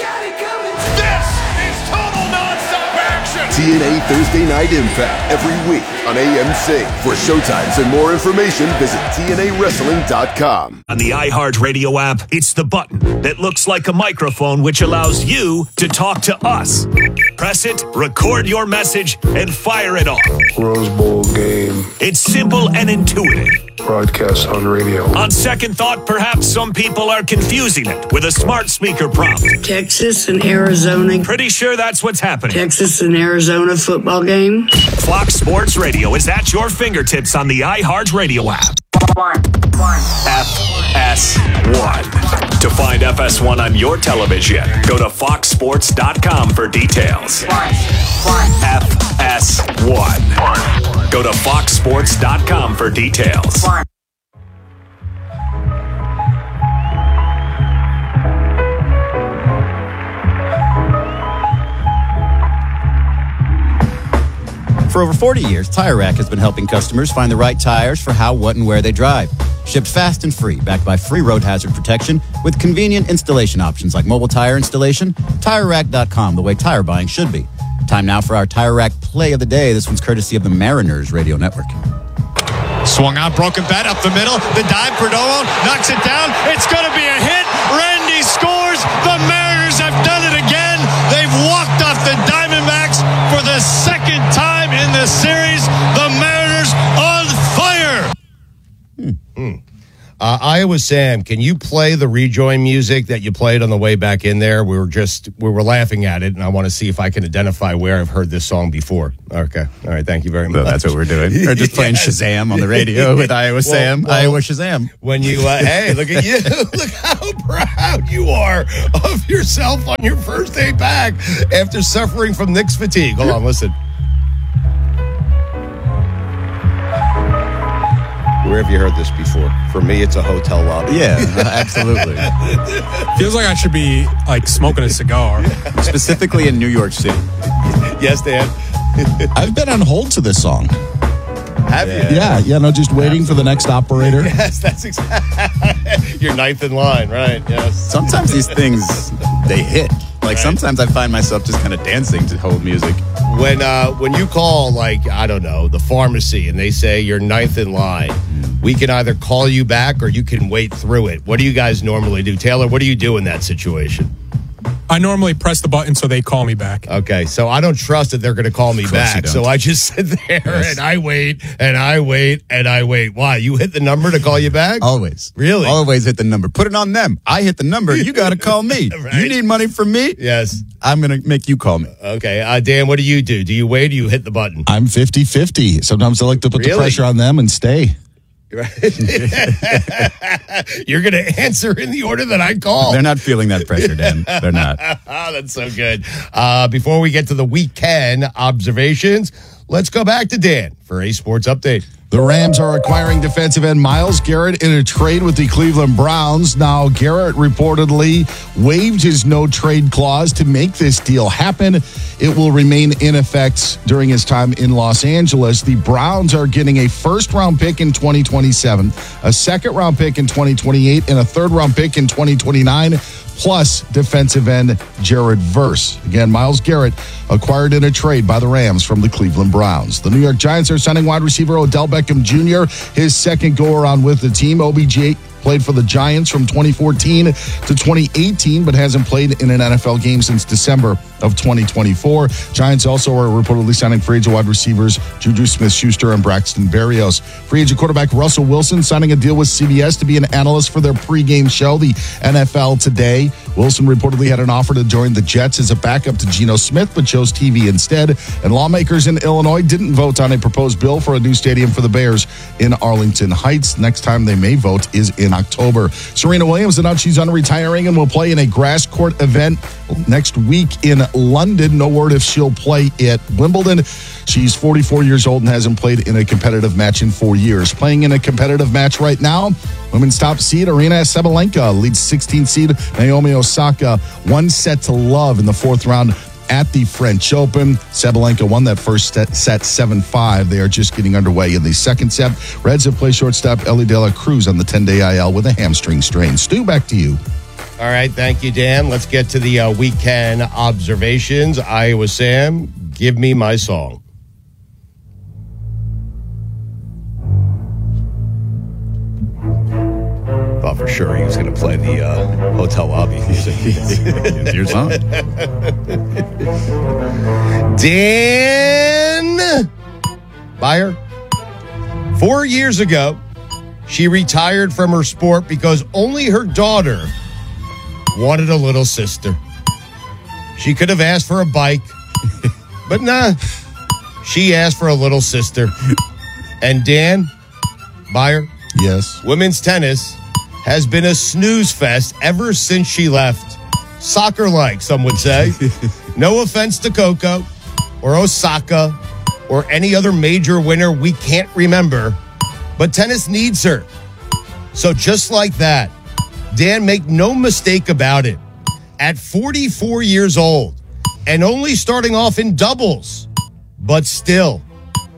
Speaker 21: This is total nonstop action.
Speaker 29: T N A Thursday Night Impact every week on A M C. For showtimes and more information, visit T N A wrestling dot com.
Speaker 21: On the iHeartRadio app, it's the button that looks like a microphone which allows you to talk to us. Press it, record your message, and fire it off.
Speaker 26: Rose Bowl game.
Speaker 21: It's simple and intuitive.
Speaker 26: Broadcast on radio.
Speaker 21: On second thought, perhaps some people are confusing it with a smart speaker prompt.
Speaker 11: Texas and Arizona.
Speaker 21: Pretty sure that's what's happening.
Speaker 11: Texas and Arizona football game.
Speaker 21: Fox Sports Radio is at your fingertips on the iHeartRadio app.
Speaker 11: One, one.
Speaker 21: F S one. To find F S one on your television, go to fox sports dot com for details.
Speaker 11: One, one.
Speaker 21: F S one. Go to fox sports dot com for details.
Speaker 11: One.
Speaker 1: For over forty years, Tire Rack has been helping customers find the right tires for how, what, and where they drive. Shipped fast and free, backed by free road hazard protection with convenient installation options like mobile tire installation. Tire Rack dot com, the way tire buying should be. Time now for our Tire Rack play of the day. This one's courtesy of the Mariners Radio Network.
Speaker 2: Swung on, broken bat up the middle. The dive, Perdomo knocks it down. It's going to be a hit. Randy scores. The Mariners have done it again. They've walked off the Diamondbacks for the second time in the series. The Mariners on fire.
Speaker 24: Hmm. Hmm. Uh, Iowa Sam, can you play the rejoin music that you played on the way back in there? We were just, we were laughing at it, and I want to see if I can identify where I've heard this song before. Okay. All right. Thank you very much.
Speaker 1: So that's what we're doing. We're just playing yes. Shazam on the radio with Iowa well, Sam. Well, Iowa Shazam.
Speaker 24: When you, uh, hey, look at you. Look how proud you are of yourself on your first day back after suffering from Knicks fatigue. Hold on, listen. Where have you heard this before? For me, it's a hotel lobby.
Speaker 1: Yeah, absolutely.
Speaker 16: Feels like I should be like smoking a cigar.
Speaker 1: Specifically in New York City.
Speaker 24: Yes, Dan.
Speaker 17: I've been on hold to this song.
Speaker 24: Have you?
Speaker 17: Yeah, yeah, no, just waiting Absolutely. for the next operator.
Speaker 24: Yes, that's exactly. You're ninth in line, right? Yes.
Speaker 1: Sometimes these things, they hit. Like right. Sometimes I find myself just kind of dancing to hold music.
Speaker 24: When uh, when you call, like, I don't know, the pharmacy and they say you're ninth in line, we can either call you back or you can wait through it. What do you guys normally do? Taylor, what do you do in that situation?
Speaker 16: I normally press the button so they call me back.
Speaker 24: Okay, so I don't trust that they're going to call me back. So I just sit there yes. and I wait and I wait and I wait. Why? You hit the number to call you back?
Speaker 1: Always.
Speaker 24: Really?
Speaker 1: Always hit the number. Put it on them. I hit the number. You got to call me. Right? You need money from me?
Speaker 24: Yes.
Speaker 1: I'm going to make you call me.
Speaker 24: Okay. Uh, Dan, what do you do? Do you wait or you hit the button?
Speaker 17: I'm fifty-fifty. Sometimes I like to put really? the pressure on them and stay.
Speaker 24: Right. You're going to answer in the order that I call.
Speaker 1: They're not feeling that pressure, Dan. They're not.
Speaker 24: Oh, that's so good. Uh, before we get to the weekend observations, let's go back to Dan for a sports update.
Speaker 17: The Rams are acquiring defensive end Myles Garrett in a trade with the Cleveland Browns. Now, Garrett reportedly waived his no-trade clause to make this deal happen. It will remain in effect during his time in Los Angeles. The Browns are getting a first-round pick in twenty twenty-seven, a second-round pick in twenty twenty-eight, and a third-round pick in twenty twenty-nine, plus defensive end Jared Verse. Again, Myles Garrett acquired in a trade by the Rams from the Cleveland Browns. The New York Giants are signing wide receiver Odell Beckham Junior, his second go-around with the team. O B J played for the Giants from twenty fourteen to twenty eighteen, but hasn't played in an N F L game since December of twenty twenty-four. Giants also are reportedly signing free agent wide receivers Juju Smith-Schuster and Braxton Berrios. Free agent quarterback Russell Wilson signing a deal with C B S to be an analyst for their pregame show, the N F L Today. Wilson reportedly had an offer to join the Jets as a backup to Geno Smith, but chose T V instead. And lawmakers in Illinois didn't vote on a proposed bill for a new stadium for the Bears in Arlington Heights. Next time they may vote is in October. Serena Williams announced she's unretiring and will play in a grass court event next week in London. No word if she'll play at Wimbledon. She's forty-four years old and hasn't played in a competitive match in four years. Playing in a competitive match right now, women's top seed Aryna Sabalenka leads sixteenth seed Naomi Osaka one set to love in the fourth round at the French Open. Sabalenka won that first set seven five. They are just getting underway in the second set. Reds have played shortstop Ellie De La Cruz on the ten-day I L with a hamstring strain. Stu, back to you.
Speaker 24: All right, thank you, Dan. Let's get to the uh, weekend observations. Iowa Sam, give me my song. Thought for sure he was going to play the uh, hotel lobby music.
Speaker 1: It's your song.
Speaker 24: Dan Beyer. Four years ago, she retired from her sport because only her daughter wanted a little sister. She could have asked for a bike, but nah, she asked for a little sister. And Dan Beyer,
Speaker 17: yes,
Speaker 24: women's tennis has been a snooze fest ever since she left. Soccer-like, some would say. No offense to Coco or Osaka or any other major winner we can't remember, but tennis needs her. So just like that, Dan, make no mistake about it. At forty-four years old and only starting off in doubles, but still,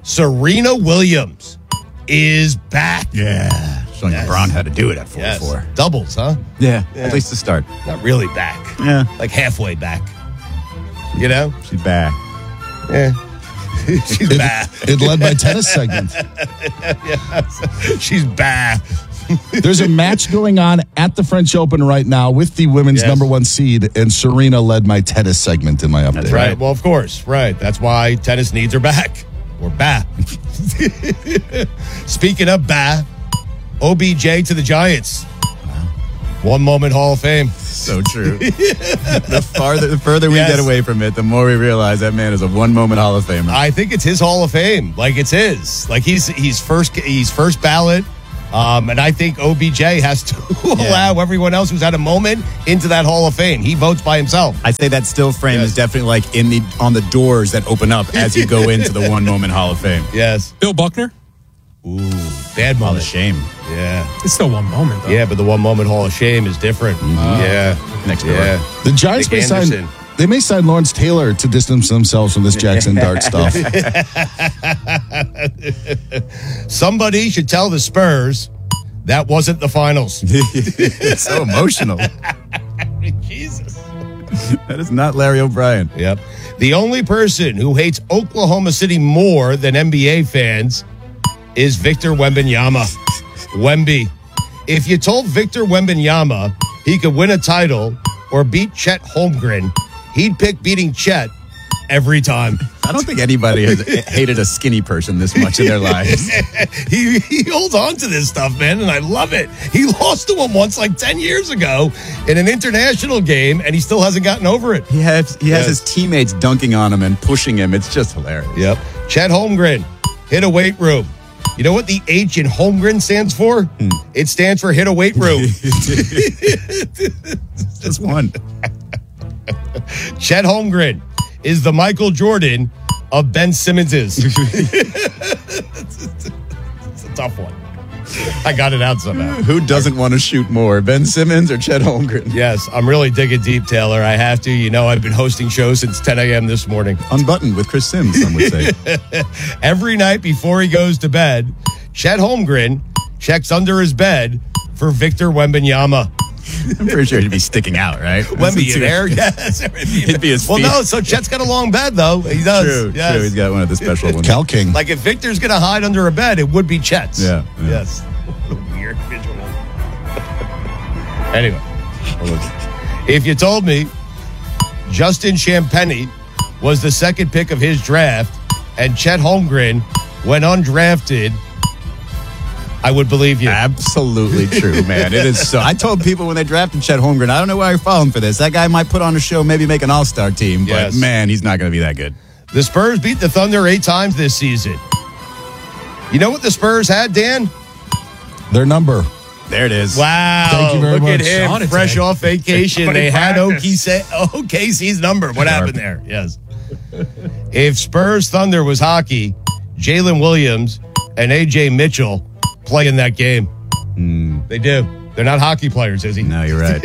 Speaker 24: Serena Williams is back.
Speaker 1: Yeah. Showing yes. LeBron how to do it at forty-four.
Speaker 24: Yes. Doubles, huh?
Speaker 1: Yeah,
Speaker 24: yeah,
Speaker 1: at least to start.
Speaker 24: Not really back.
Speaker 1: Yeah.
Speaker 24: Like halfway back. You know?
Speaker 1: She's back.
Speaker 24: Yeah. She's
Speaker 17: it,
Speaker 24: back.
Speaker 17: It led my tennis segment.
Speaker 24: Yes. She's back.
Speaker 17: There's a match going on at the French Open right now with the women's yes. number one seed, and Serena led my tennis segment in my update.
Speaker 24: That's right. Well, of course. Right. That's why tennis needs are back. We're back. Speaking of back, O B J to the Giants. One moment Hall of Fame.
Speaker 1: So true. the farther the further we
Speaker 24: yes.
Speaker 1: get away from it, the more we realize that man is a one moment Hall of Famer.
Speaker 24: I think it's his Hall of Fame. Like it's his. Like he's he's first he's first ballot. Um, and I think O B J has to yeah. allow everyone else who's had a moment into that Hall of Fame. He votes by himself.
Speaker 1: I'd say that still frame yes. is definitely like in the on the doors that open up as you go into the one moment Hall of Fame.
Speaker 24: Yes.
Speaker 16: Bill Buckner.
Speaker 24: Ooh, bad moment.
Speaker 1: Hall of Shame.
Speaker 24: Yeah.
Speaker 16: It's still one moment, though.
Speaker 24: Yeah, but the one moment Hall of Shame is different. Mm-hmm. Uh, yeah.
Speaker 1: Next door.
Speaker 24: Yeah.
Speaker 17: The Giants may sign, they may sign Lawrence Taylor to distance themselves from this Jackson Dart stuff.
Speaker 24: Somebody should tell the Spurs that wasn't the finals.
Speaker 1: It's so emotional.
Speaker 24: Jesus.
Speaker 1: That is not Larry O'Brien.
Speaker 24: Yep. The only person who hates Oklahoma City more than N B A fans is Victor Wembanyama. Wemby. If you told Victor Wembanyama he could win a title or beat Chet Holmgren, he'd pick beating Chet every time.
Speaker 1: I don't think anybody has hated a skinny person this much in their lives.
Speaker 24: he, he holds on to this stuff, man, and I love it. He lost to him once like ten years ago in an international game, and he still hasn't gotten over it.
Speaker 1: He has, he has
Speaker 24: yes.
Speaker 1: his teammates dunking on him and pushing him. It's just hilarious.
Speaker 24: Yep. Chet Holmgren, hit a weight room. You know what the H in Holmgren stands for? Hmm. It stands for hit a weight room.
Speaker 1: Just one.
Speaker 24: Chet Holmgren is the Michael Jordan of Ben Simmons's. It's a tough one. I got it out somehow.
Speaker 1: Who doesn't want to shoot more, Ben Simmons or Chet Holmgren?
Speaker 24: Yes, I'm really digging deep, Taylor. I have to. You know, I've been hosting shows since ten a.m. this morning.
Speaker 1: Unbuttoned with Chris Sims, some would say.
Speaker 24: Every night before he goes to bed, Chet Holmgren checks under his bed for Victor Wembanyama.
Speaker 1: I'm pretty sure he'd be sticking out, right?
Speaker 24: Wemby, you there? Yes.
Speaker 1: He'd be his
Speaker 24: well,
Speaker 1: feet.
Speaker 24: no, so Chet's got a long bed, though. He does.
Speaker 1: True,
Speaker 24: yes.
Speaker 1: true. He's got one of the special ones.
Speaker 17: Cal King.
Speaker 24: Like, if Victor's going to hide under a bed, it would be Chet's.
Speaker 1: Yeah. yeah.
Speaker 24: Yes. What a weird visual. Anyway. If you told me Justin Champagnie was the second pick of his draft and Chet Holmgren went undrafted, I would believe you.
Speaker 1: Absolutely true, man. It is so. I told people when they drafted Chet Holmgren, I don't know why you're falling for this. That guy might put on a show, maybe make an all-star team,
Speaker 24: yes.
Speaker 1: but man, he's not going to be that good.
Speaker 24: The Spurs beat the Thunder eight times this season. You know what the Spurs had, Dan?
Speaker 17: Their number.
Speaker 1: There it is.
Speaker 24: Wow.
Speaker 17: Thank you very
Speaker 24: Look
Speaker 17: much.
Speaker 24: at him,
Speaker 16: Sonnet
Speaker 24: fresh off vacation. They had O K C's number. What
Speaker 1: Sharp.
Speaker 24: happened there? Yes. If Spurs Thunder was hockey, Jalen Williams and A J Mitchell play in that game.
Speaker 1: Mm.
Speaker 24: They do. They're not hockey players, is he?
Speaker 1: No, you're right.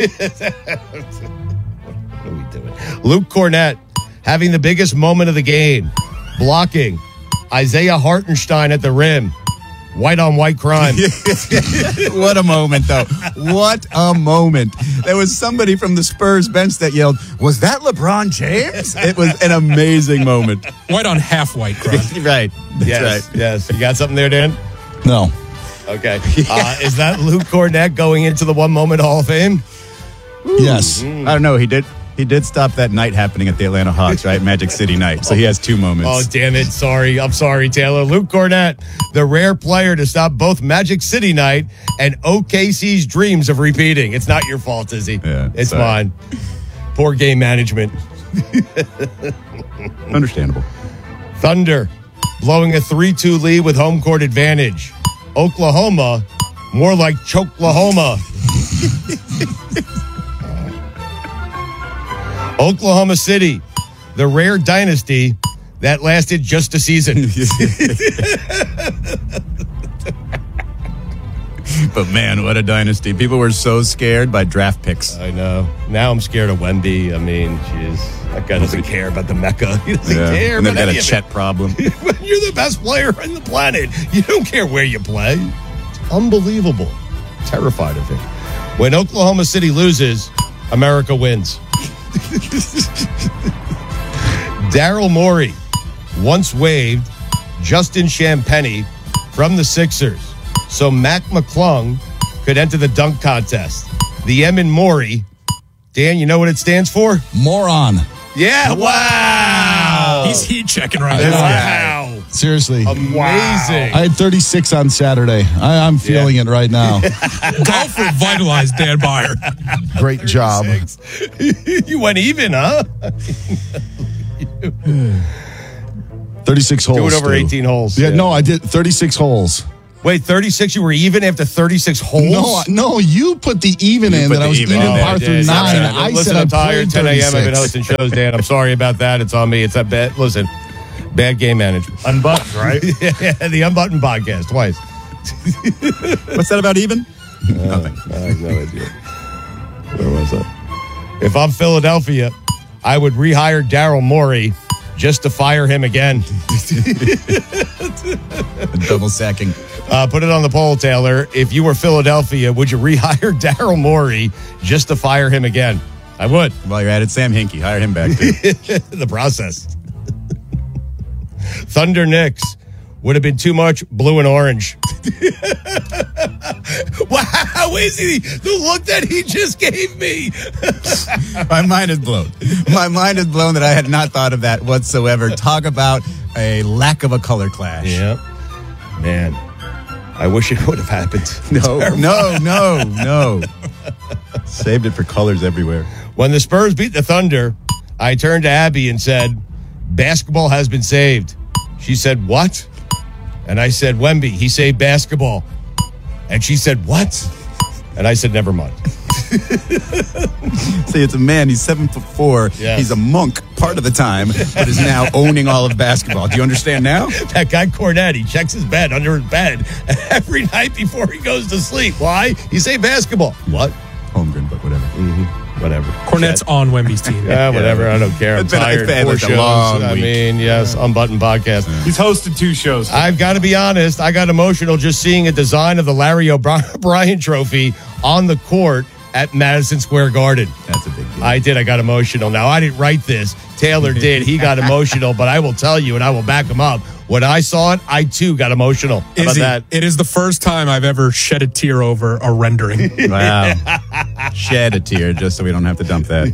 Speaker 24: What are we doing? Luke Cornett having the biggest moment of the game. Blocking. Isaiah Hartenstein at the rim. White on white crime.
Speaker 1: What a moment, though. What a moment. There was somebody from the Spurs bench that yelled, "Was that LeBron James?" It was an amazing moment.
Speaker 16: White on half white crime.
Speaker 1: Right. That's
Speaker 24: yes,
Speaker 1: right.
Speaker 24: Yes. You got something there, Dan?
Speaker 17: No.
Speaker 24: Okay. Uh, is that Luke Cornett going into the One Moment Hall of Fame?
Speaker 1: Ooh.
Speaker 17: Yes.
Speaker 1: Mm. I don't know. He did. He did stop that night happening at the Atlanta Hawks, right? Magic City night. So he has two moments.
Speaker 24: Oh, damn it. Sorry. I'm sorry, Taylor. Luke Cornett, the rare player to stop both Magic City night and O K C's dreams of repeating. It's not your fault, Izzy.
Speaker 1: Yeah,
Speaker 24: it's
Speaker 1: sorry.
Speaker 24: mine. Poor game management.
Speaker 1: Understandable.
Speaker 24: Thunder blowing a three two lead with home court advantage. Oklahoma, more like Choklahoma. Oklahoma City, the rare dynasty that lasted just a season.
Speaker 1: But man, what a dynasty. People were so scared by draft picks.
Speaker 24: I know. Now I'm scared of Wemby. I mean, jeez, that guy doesn't care about the Mecca. He doesn't
Speaker 1: Yeah.
Speaker 24: care
Speaker 1: And they've
Speaker 24: about
Speaker 1: got a
Speaker 24: any of
Speaker 1: Chet
Speaker 24: it.
Speaker 1: problem.
Speaker 24: When you're the best player on the planet, you don't care where you play. It's unbelievable. Terrified of him. When Oklahoma City loses, America wins. Daryl Morey once waived Justin Champagnie from the Sixers so Mac McClung could enter the dunk contest. The M in Morey, Dan, you know what it stands for?
Speaker 17: Moron.
Speaker 24: Yeah, wow.
Speaker 16: He's heat checking right
Speaker 17: Yeah.
Speaker 16: now.
Speaker 24: Wow.
Speaker 17: Seriously.
Speaker 24: Amazing.
Speaker 17: I had thirty-six on Saturday. I, I'm feeling
Speaker 24: Yeah.
Speaker 17: it right now.
Speaker 16: Golf revitalized Dan Byer.
Speaker 17: Great job.
Speaker 24: You went even, huh?
Speaker 17: thirty-six holes.
Speaker 24: Do it over
Speaker 17: Stu.
Speaker 24: eighteen holes.
Speaker 17: Yeah, no, I did thirty-six holes.
Speaker 24: Wait, thirty-six? You were even after thirty-six holes?
Speaker 17: No, no, you put the even
Speaker 1: You
Speaker 17: in
Speaker 1: put
Speaker 17: that
Speaker 1: the
Speaker 17: I was
Speaker 1: even
Speaker 17: even
Speaker 1: in there.
Speaker 17: par
Speaker 1: Oh,
Speaker 17: through
Speaker 1: I did.
Speaker 17: nine.
Speaker 1: Sorry.
Speaker 17: I
Speaker 24: Listen,
Speaker 17: said I
Speaker 24: I'm tired.
Speaker 17: played
Speaker 24: ten a.m. I've been
Speaker 17: thirty-six.
Speaker 24: hosting shows, Dan. I'm sorry about that. It's on me. It's that bad. Listen, bad game management.
Speaker 21: Unbuttoned, right?
Speaker 24: yeah, the Unbuttoned podcast twice.
Speaker 1: What's that about even?
Speaker 24: Nothing. I have no idea. Where was that? If I'm Philadelphia, I would rehire Daryl Morey just to fire him again.
Speaker 1: Double sacking.
Speaker 24: Uh, put it on the poll, Taylor. If you were Philadelphia, would you rehire Daryl Morey just to fire him again? I would.
Speaker 1: While you're at it, Sam Hinkie, hire him back too.
Speaker 24: The process. Thunder Knicks would have been too much blue and orange. Wow, is he? The look that he just gave me.
Speaker 1: My mind is blown. My mind is blown that I had not thought of that whatsoever. Talk about a lack of a color clash.
Speaker 24: Yeah. Man, I wish it would have happened.
Speaker 1: No, no, no, no. Saved it for colors everywhere.
Speaker 24: When the Spurs beat the Thunder, I turned to Abby and said, basketball has been saved. She said, what? And I said, Wemby, he saved basketball. And she said, what? And I said, never mind.
Speaker 1: See, it's a man. He's seven foot four.
Speaker 24: Yes.
Speaker 1: He's a monk part of the time, but is now owning all of basketball. Do you understand now?
Speaker 24: That guy Cornette, he checks his bed under his bed every night before he goes to sleep. Why? He say basketball. What?
Speaker 1: Holmgren, but whatever.
Speaker 24: Mm-hmm. Whatever.
Speaker 16: Cornette's on Wemby's team.
Speaker 24: Yeah, whatever. I don't care. I'm
Speaker 1: It's been-
Speaker 24: tired.
Speaker 1: it's been
Speaker 24: Four
Speaker 1: like a
Speaker 24: shows.
Speaker 1: long
Speaker 24: I
Speaker 1: week.
Speaker 24: mean, yes, Unbuttoned podcast.
Speaker 21: He's hosted two shows.
Speaker 24: I've got to be honest. I got emotional just seeing a design of the Larry O'Brien Trophy on the court at Madison Square Garden.
Speaker 1: That's a big deal.
Speaker 24: I did. I got emotional. Now, I didn't write this. Taylor did. He got emotional, but I will tell you, and I will back him up. When I saw it, I too got emotional. How about
Speaker 16: Izzy,
Speaker 24: that?
Speaker 16: it is the first time I've ever shed a tear over a rendering.
Speaker 1: Wow. Shed a tear just so we don't have to dump that.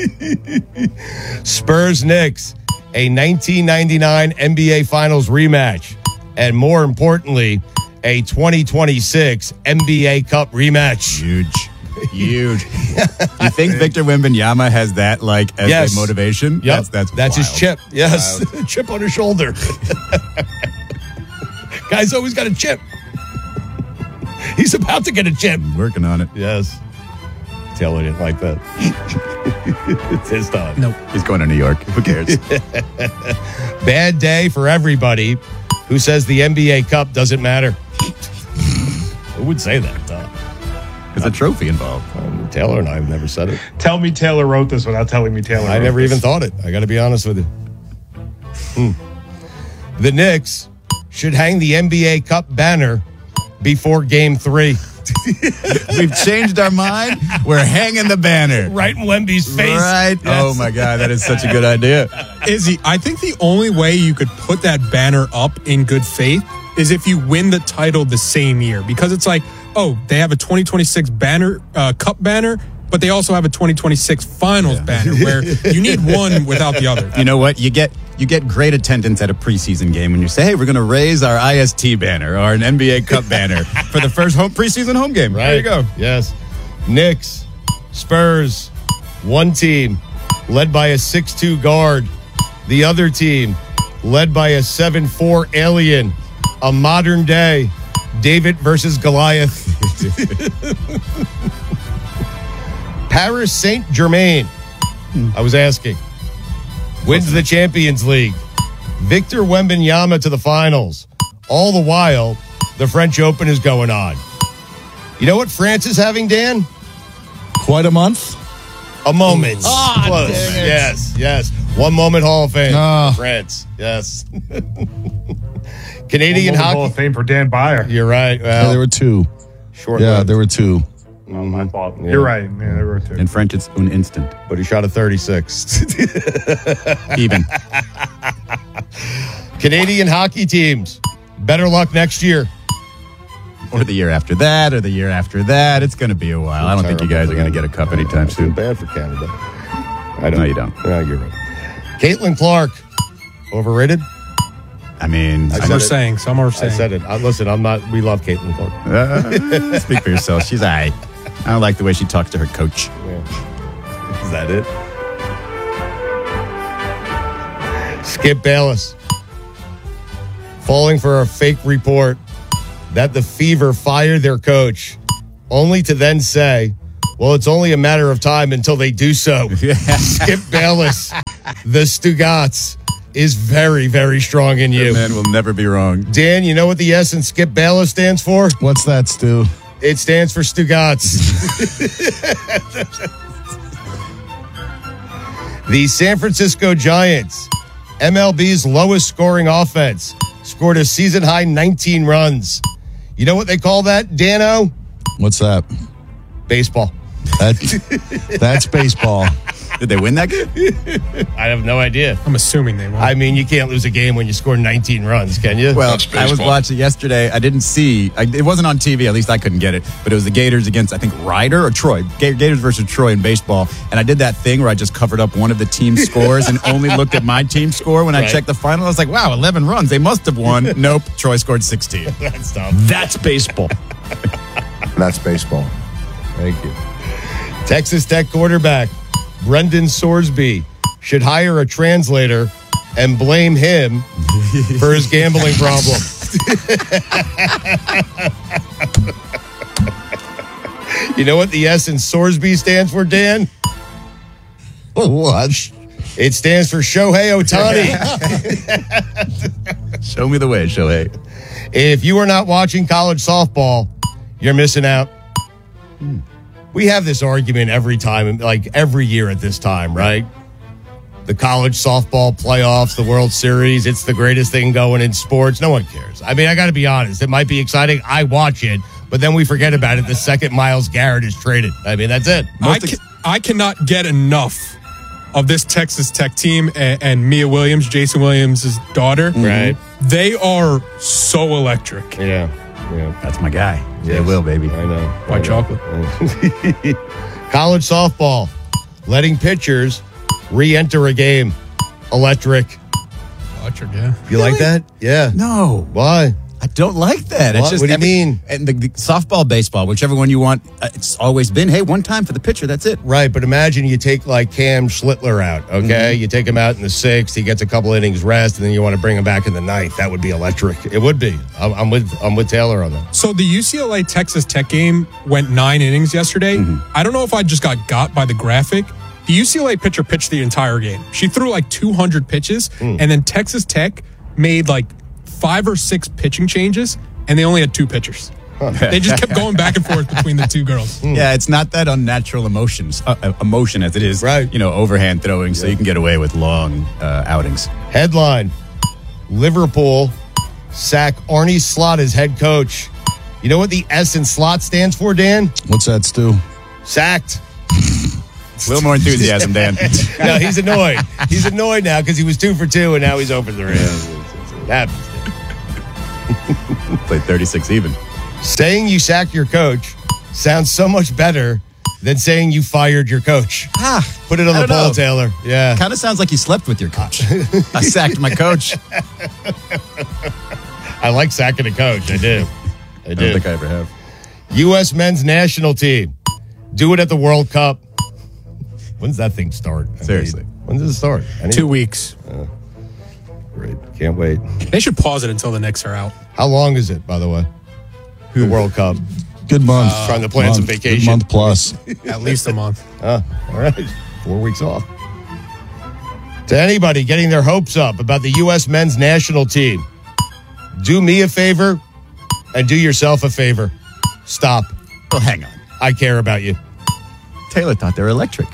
Speaker 24: Spurs Knicks, a nineteen ninety-nine N B A Finals rematch, and more importantly, a twenty twenty-six N B A Cup rematch.
Speaker 1: Huge. Huge. You think Victor Wembanyama has that like as
Speaker 24: Yes.
Speaker 1: a motivation?
Speaker 24: Yep.
Speaker 1: That's that's,
Speaker 24: That's his
Speaker 1: wild.
Speaker 24: chip. Yes. Chip on his shoulder. Guy's always got a chip. He's about to get a chip.
Speaker 1: Working on it.
Speaker 24: Yes. Taylor didn't like that. It's his time.
Speaker 16: Nope.
Speaker 1: He's going to New York. Who cares?
Speaker 24: Bad day for everybody who says the N B A Cup doesn't matter. Who would say that? Uh,
Speaker 1: There's a trophy involved.
Speaker 24: um, Taylor and I have never said it.
Speaker 21: Tell me Taylor wrote this without telling me Taylor
Speaker 24: I
Speaker 21: wrote
Speaker 24: never
Speaker 21: this.
Speaker 24: even thought it. I got to be honest with you. Hmm. The Knicks should hang the N B A Cup banner before Game Three.
Speaker 1: We've changed our mind. We're hanging the banner.
Speaker 24: Right in Wemby's face.
Speaker 1: Right. Oh my God, that is such a good idea.
Speaker 16: Izzy, I think the only way you could put that banner up in good faith is if you win the title the same year, because it's like, oh, they have a twenty twenty-six banner, uh, cup banner, but they also have a twenty twenty-six finals banner where you need one without the other.
Speaker 1: You know what? You get you get great attendance at a preseason game when you say, "Hey, we're going to raise our I S T banner or an N B A Cup banner for the first home preseason home game."
Speaker 24: Right.
Speaker 1: There you go.
Speaker 24: Yes. Knicks, Spurs, one team led by a six two guard. The other team led by a seven four alien. A modern day David versus Goliath. Paris Saint-Germain, I was asking, wins the Champions League. Victor Wembanyama to the finals. All the while, the French Open is going on. You know what France is having, Dan?
Speaker 17: Quite a month.
Speaker 24: A moment.
Speaker 17: Ah,
Speaker 24: Close.
Speaker 17: dang it.
Speaker 24: Yes, yes. One moment Hall of Fame.
Speaker 17: Ah.
Speaker 24: France. Yes. Canadian
Speaker 3: One
Speaker 24: hockey.
Speaker 3: Hall of Fame for Dan Byer.
Speaker 24: You're right. Well,
Speaker 17: Yeah, there were two.
Speaker 24: short
Speaker 17: Yeah,
Speaker 24: lived.
Speaker 17: there were two.
Speaker 3: Oh, my fault.
Speaker 24: Yeah.
Speaker 3: You're right. Yeah, there were two.
Speaker 1: In French, it's un instant.
Speaker 24: But he shot a thirty-six.
Speaker 1: Even.
Speaker 24: Canadian hockey teams. Better luck next year.
Speaker 1: Or the year after that, or the year after that. It's going to be a while. I don't think you guys are going to get a cup anytime soon.
Speaker 24: Bad for Canada. I don't.
Speaker 1: No, you don't.
Speaker 24: No, you're right. Caitlin Clark. Overrated?
Speaker 1: I mean,
Speaker 24: I
Speaker 16: Some
Speaker 24: said
Speaker 16: are
Speaker 24: it.
Speaker 16: saying. Some are
Speaker 24: I
Speaker 16: saying.
Speaker 24: said it. I, listen, I'm not. We love Caitlin Clark.
Speaker 1: uh, speak for yourself. She's all right. I don't like the way she talks to her coach.
Speaker 24: Yeah. Is that it? Skip Bayless. Falling for a fake report that the Fever fired their coach, only to then say, well, it's only a matter of time until they do so. Skip Bayless, the Stugats, is very, very strong in you.
Speaker 1: That man will never be wrong.
Speaker 24: Dan, you know what the S in Skip Bayless stands for?
Speaker 17: What's that, Stu?
Speaker 24: It stands for Stugats. The San Francisco Giants, M L B's lowest scoring offense, scored a season-high nineteen runs. You know what they call that, Dano?
Speaker 17: What's that?
Speaker 24: Baseball.
Speaker 17: That, that's baseball.
Speaker 1: Did they win that game?
Speaker 24: I have no idea.
Speaker 16: I'm assuming they won.
Speaker 24: I mean, you can't lose a game when you score nineteen runs, can you?
Speaker 1: Well, I was watching yesterday. I didn't see. I, it wasn't on T V. At least I couldn't get it. But it was the Gators against, I think, Ryder or Troy. Ga- Gators versus Troy in baseball. And I did that thing where I just covered up one of the team's scores and only looked at my team's score when I
Speaker 24: Right.
Speaker 1: checked the final. I was like, wow, eleven runs. They must have won. Nope. Troy scored sixteen.
Speaker 24: That's tough.
Speaker 21: That's baseball.
Speaker 9: That's baseball.
Speaker 24: Thank you. Texas Tech quarterback Brendan Sorsby should hire a translator and blame him for his gambling problem. You know what the S in Sorsby stands for, Dan?
Speaker 17: What?
Speaker 24: It stands for Shohei Ohtani.
Speaker 1: Show me the way, Shohei.
Speaker 24: If you are not watching college softball, you're missing out. We have this argument every time, like every year at this time, right? The college softball playoffs, the World Series, it's the greatest thing going in sports. No one cares. I mean, I got to be honest. It might be exciting. I watch it, but then we forget about it the second Myles Garrett is traded. I mean, that's it.
Speaker 16: I, can, I cannot get enough of this Texas Tech team and, and Mia Williams, Jason Williams' daughter.
Speaker 24: Right.
Speaker 16: They are so electric.
Speaker 24: Yeah. Yeah.
Speaker 1: That's my guy. They
Speaker 24: Yes.
Speaker 1: will, baby.
Speaker 24: I know.
Speaker 16: White chocolate.
Speaker 24: College softball, letting pitchers re-enter a game. Electric.
Speaker 16: Electric, yeah.
Speaker 24: You like that? Yeah.
Speaker 1: No.
Speaker 24: Why?
Speaker 1: I don't like that.
Speaker 24: What?
Speaker 1: It's just
Speaker 24: What do you
Speaker 1: every-
Speaker 24: mean?
Speaker 1: And the, the softball, baseball, whichever one you want, uh, it's always been, hey, one time for the pitcher, that's it.
Speaker 24: Right, but imagine you take like Cam Schlittler out, okay?
Speaker 1: Mm-hmm.
Speaker 24: You take him out in the sixth, he gets a couple innings rest, and then you want to bring him back in the ninth. That would be electric. It would be. I'm, I'm with I'm with Taylor on that.
Speaker 16: So the U C L A Texas Tech game went nine innings yesterday. I don't know if I just got got by the graphic. The U C L A pitcher pitched the entire game. She threw like two hundred pitches, and then Texas Tech made like five or six pitching changes, and they only had two pitchers. They just kept going back and forth between the two girls.
Speaker 1: Yeah, it's not that unnatural emotions, uh, uh, emotion as it is,
Speaker 24: Right.
Speaker 1: you know, overhand throwing, so you can get away with long uh, outings.
Speaker 24: Headline: Liverpool sack Arnie Slot as head coach. You know what the S in slot stands for, Dan?
Speaker 17: What's that, Stu?
Speaker 24: Sacked.
Speaker 1: A little more enthusiasm, Dan.
Speaker 24: No, he's annoyed. He's annoyed now because he was two for two, and now he's over the rim. That happens.
Speaker 1: Played thirty-six even.
Speaker 24: Saying you sacked your coach sounds so much better than saying you fired your coach.
Speaker 1: Ah,
Speaker 24: Put it on
Speaker 1: I
Speaker 24: the
Speaker 1: don't
Speaker 24: poll,
Speaker 1: know.
Speaker 24: Taylor. Yeah.
Speaker 1: Kind of sounds like you slept with your coach. I sacked my coach.
Speaker 24: I like sacking a coach. I do. I
Speaker 1: I
Speaker 24: do.
Speaker 1: don't think I ever have.
Speaker 24: U S men's national team. Do it at the World Cup. When's that thing start? I
Speaker 1: Seriously.
Speaker 24: mean, when does it start? Any-
Speaker 16: Two weeks.
Speaker 24: Great. Can't wait.
Speaker 16: They should pause it until the Knicks are out.
Speaker 24: How long is it, by the way? The World Cup.
Speaker 17: Good month.
Speaker 24: Uh, Trying to plan
Speaker 17: month.
Speaker 24: some
Speaker 17: Good
Speaker 24: vacation.
Speaker 17: month plus.
Speaker 16: At least a month.
Speaker 24: Huh. All right. Four weeks off. To anybody getting their hopes up about the U S men's national team, do me a favor and do yourself a favor. Stop.
Speaker 1: Well, hang on.
Speaker 24: I care about you.
Speaker 1: Taylor thought they were electric.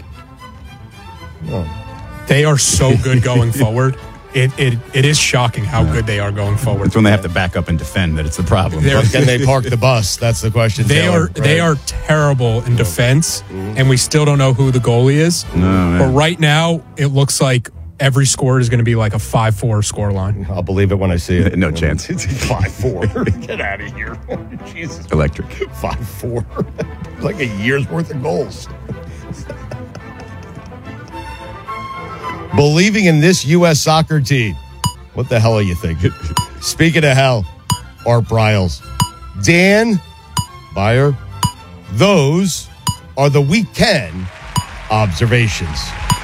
Speaker 24: Oh.
Speaker 16: They are so good going forward. It, it it is shocking how good they are going forward.
Speaker 1: It's when they have to back up and defend that it's the problem.
Speaker 16: They're-
Speaker 24: Can they park the bus? That's the question.
Speaker 16: They
Speaker 24: Taylor,
Speaker 16: are they
Speaker 24: right?
Speaker 16: are terrible in defense, and we still don't know who the goalie is.
Speaker 1: No, man.
Speaker 16: But right now, it looks like every score is going to be like a five four score line.
Speaker 24: I'll believe it when I see it.
Speaker 1: No chance.
Speaker 24: It's five four. Get out of here. Jesus.
Speaker 1: Electric.
Speaker 24: five four. Like a year's worth of goals. Believing in this U S soccer team. What the hell are you thinking? Speaking of hell, Art Briles. Dan Byer, those are the weekend observations.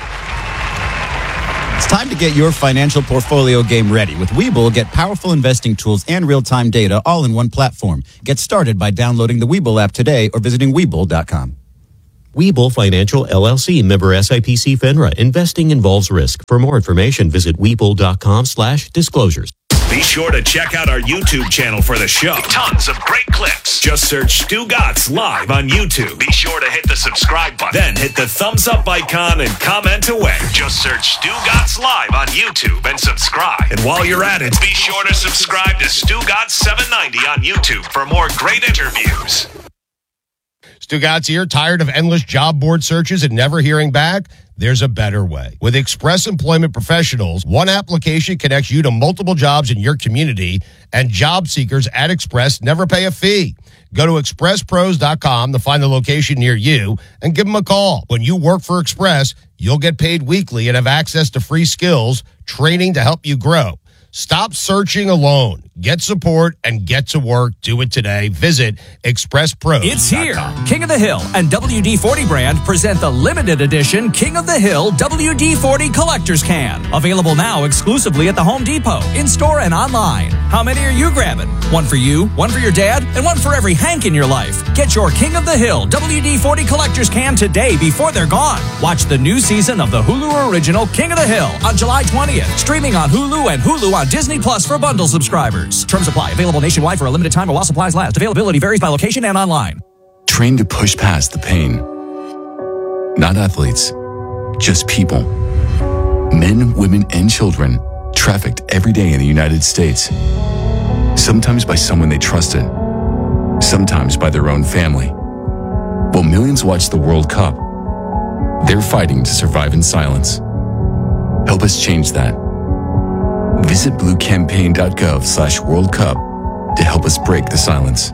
Speaker 1: It's time to get your financial portfolio game ready. With Webull, get powerful investing tools and real-time data all in one platform. Get started by downloading the Webull app today or visiting Webull dot com.
Speaker 4: Webull Financial, L L C, member S I P C FINRA. Investing involves risk. For more information, visit Webull.com slash disclosures.
Speaker 21: Be sure to check out our YouTube channel for the show. Tons of great clips. Just search Stu Gatz live on YouTube. Be sure to hit the subscribe button. Then hit the thumbs up icon and comment away. Just search Stu Gatz live on YouTube and subscribe. And while you're at it, be sure to subscribe to Stu Gatz seven ninety on YouTube for more great interviews.
Speaker 24: Stu Gatz here, tired of endless job board searches and never hearing back? There's a better way. With Express Employment Professionals, one application connects you to multiple jobs in your community, and job seekers at Express never pay a fee. Go to express pros dot com to find the location near you and give them a call. When you work for Express, you'll get paid weekly and have access to free skills, training to help you grow. Stop searching alone. Get support and get to work. Do it today. Visit express pros dot com.
Speaker 8: It's here. King of the Hill and W D forty brand present the limited edition King of the Hill W D forty Collector's Can. Available now exclusively at the Home Depot, in-store and online. How many are you grabbing? One for you, one for your dad, and one for every Hank in your life. Get your King of the Hill W D forty Collector's Can today before they're gone. Watch the new season of the Hulu original King of the Hill on July twentieth. Streaming on Hulu and Hulu on Disney Plus for bundle subscribers. Terms apply. Available nationwide for a limited time while supplies last. Availability varies by location and online.
Speaker 5: Train to push past the pain. Not athletes, just people. Men, women, and children trafficked every day in the United States. Sometimes by someone they trusted, sometimes by their own family. While millions watch the World Cup, they're fighting to survive in silence. Help us change that. Visit bluecampaign.gov slash World Cup to help us break the silence.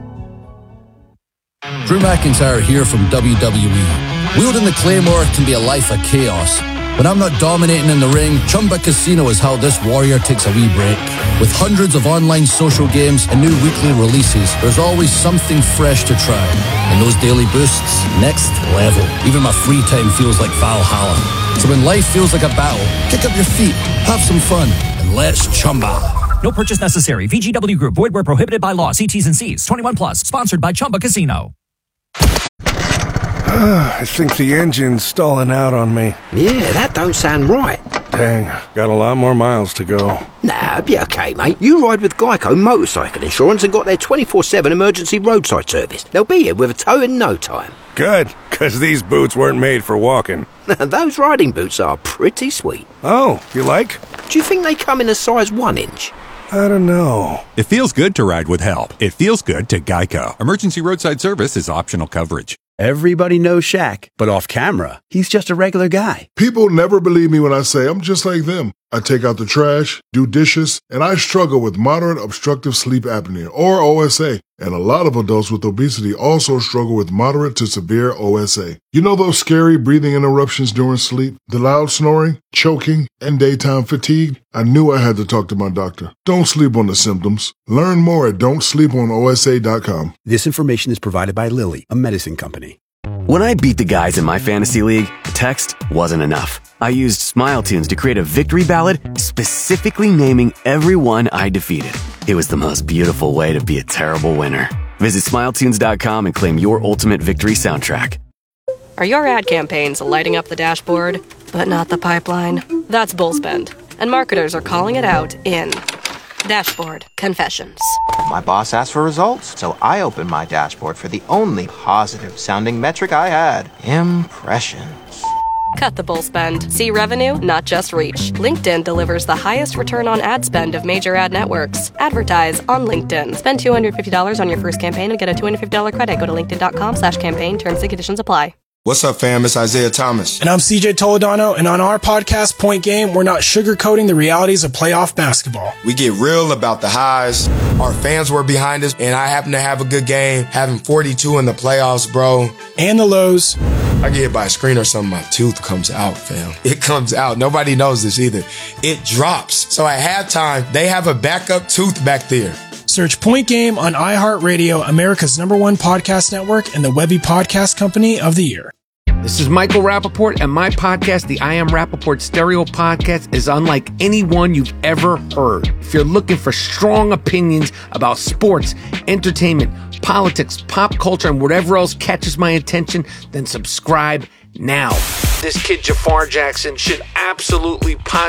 Speaker 6: Drew McIntyre here from W W E. Wielding the Claymore can be a life of chaos. When I'm not dominating in the ring, Chumba Casino is how this warrior takes a wee break. With hundreds of online social games and new weekly releases, there's always something fresh to try. And those daily boosts, next level. Even my free time feels like Valhalla. So when life feels like a battle, kick up your feet, have some fun, and let's Chumba.
Speaker 8: No purchase necessary. V G W Group. Void where prohibited by law. See T's and C's. twenty-one plus. Sponsored by Chumba Casino.
Speaker 18: I think the engine's stalling out on me.
Speaker 10: Yeah, that don't sound right.
Speaker 18: Dang, got a lot more miles to go.
Speaker 10: Nah, be okay, mate. You ride with Geico Motorcycle Insurance and got their twenty-four seven emergency roadside service. They'll be here with a tow in no time.
Speaker 18: Good, because these boots weren't made for walking.
Speaker 10: Those riding boots are pretty sweet.
Speaker 18: Oh, you like?
Speaker 10: Do you think they come in a size one inch?
Speaker 18: I don't know.
Speaker 12: It feels good to ride with help. It feels good to Geico. Emergency roadside service is optional coverage.
Speaker 19: Everybody knows Shaq, but off camera, he's just a regular guy.
Speaker 26: People never believe me when I say I'm just like them. I take out the trash, do dishes, and I struggle with moderate obstructive sleep apnea, or O S A. And a lot of adults with obesity also struggle with moderate to severe O S A. You know those scary breathing interruptions during sleep, the loud snoring, choking, and daytime fatigue? I knew I had to talk to my doctor. Don't sleep on the symptoms. Learn more at don't sleep on O S A dot com.
Speaker 19: This information is provided by Lilly, a medicine company.
Speaker 13: When I beat the guys in my fantasy league, text wasn't enough. I used Smile Tunes to create a victory ballad specifically naming everyone I defeated. It was the most beautiful way to be a terrible winner. Visit smile tunes dot com and claim your ultimate victory soundtrack.
Speaker 14: Are your ad campaigns lighting up the dashboard, but not the pipeline? That's Bullspend, and marketers are calling it out in Dashboard Confessions.
Speaker 7: My boss asked for results, so I opened my dashboard for the only positive-sounding metric I had. Impressions.
Speaker 14: Cut the bull spend. See revenue, not just reach. LinkedIn delivers the highest return on ad spend of major ad networks. Advertise on LinkedIn. Spend two hundred fifty dollars on your first campaign and get a two hundred fifty dollars credit. Go to linkedin.com slash campaign. Terms and conditions apply.
Speaker 15: What's up, fam? It's Isaiah Thomas.
Speaker 20: And I'm C J Toledano, and on our podcast, Point Game, we're not sugarcoating the realities of playoff basketball.
Speaker 15: We get real about the highs. Our fans were behind us, and I happen to have a good game, having forty-two in the playoffs, bro.
Speaker 20: And the lows.
Speaker 15: I get hit by a screen or something, my tooth comes out, fam. It comes out. Nobody knows this either. It drops. So at halftime, they have a backup tooth back there.
Speaker 20: Search Point Game on iHeartRadio, America's number one podcast network, and the Webby Podcast Company of the Year.
Speaker 22: This is Michael Rappaport, and my podcast, the I Am Rappaport Stereo Podcast, is unlike anyone you've ever heard. If you're looking for strong opinions about sports, entertainment, politics, pop culture, and whatever else catches my attention, then subscribe now. This kid, Jafar Jackson, should absolutely positively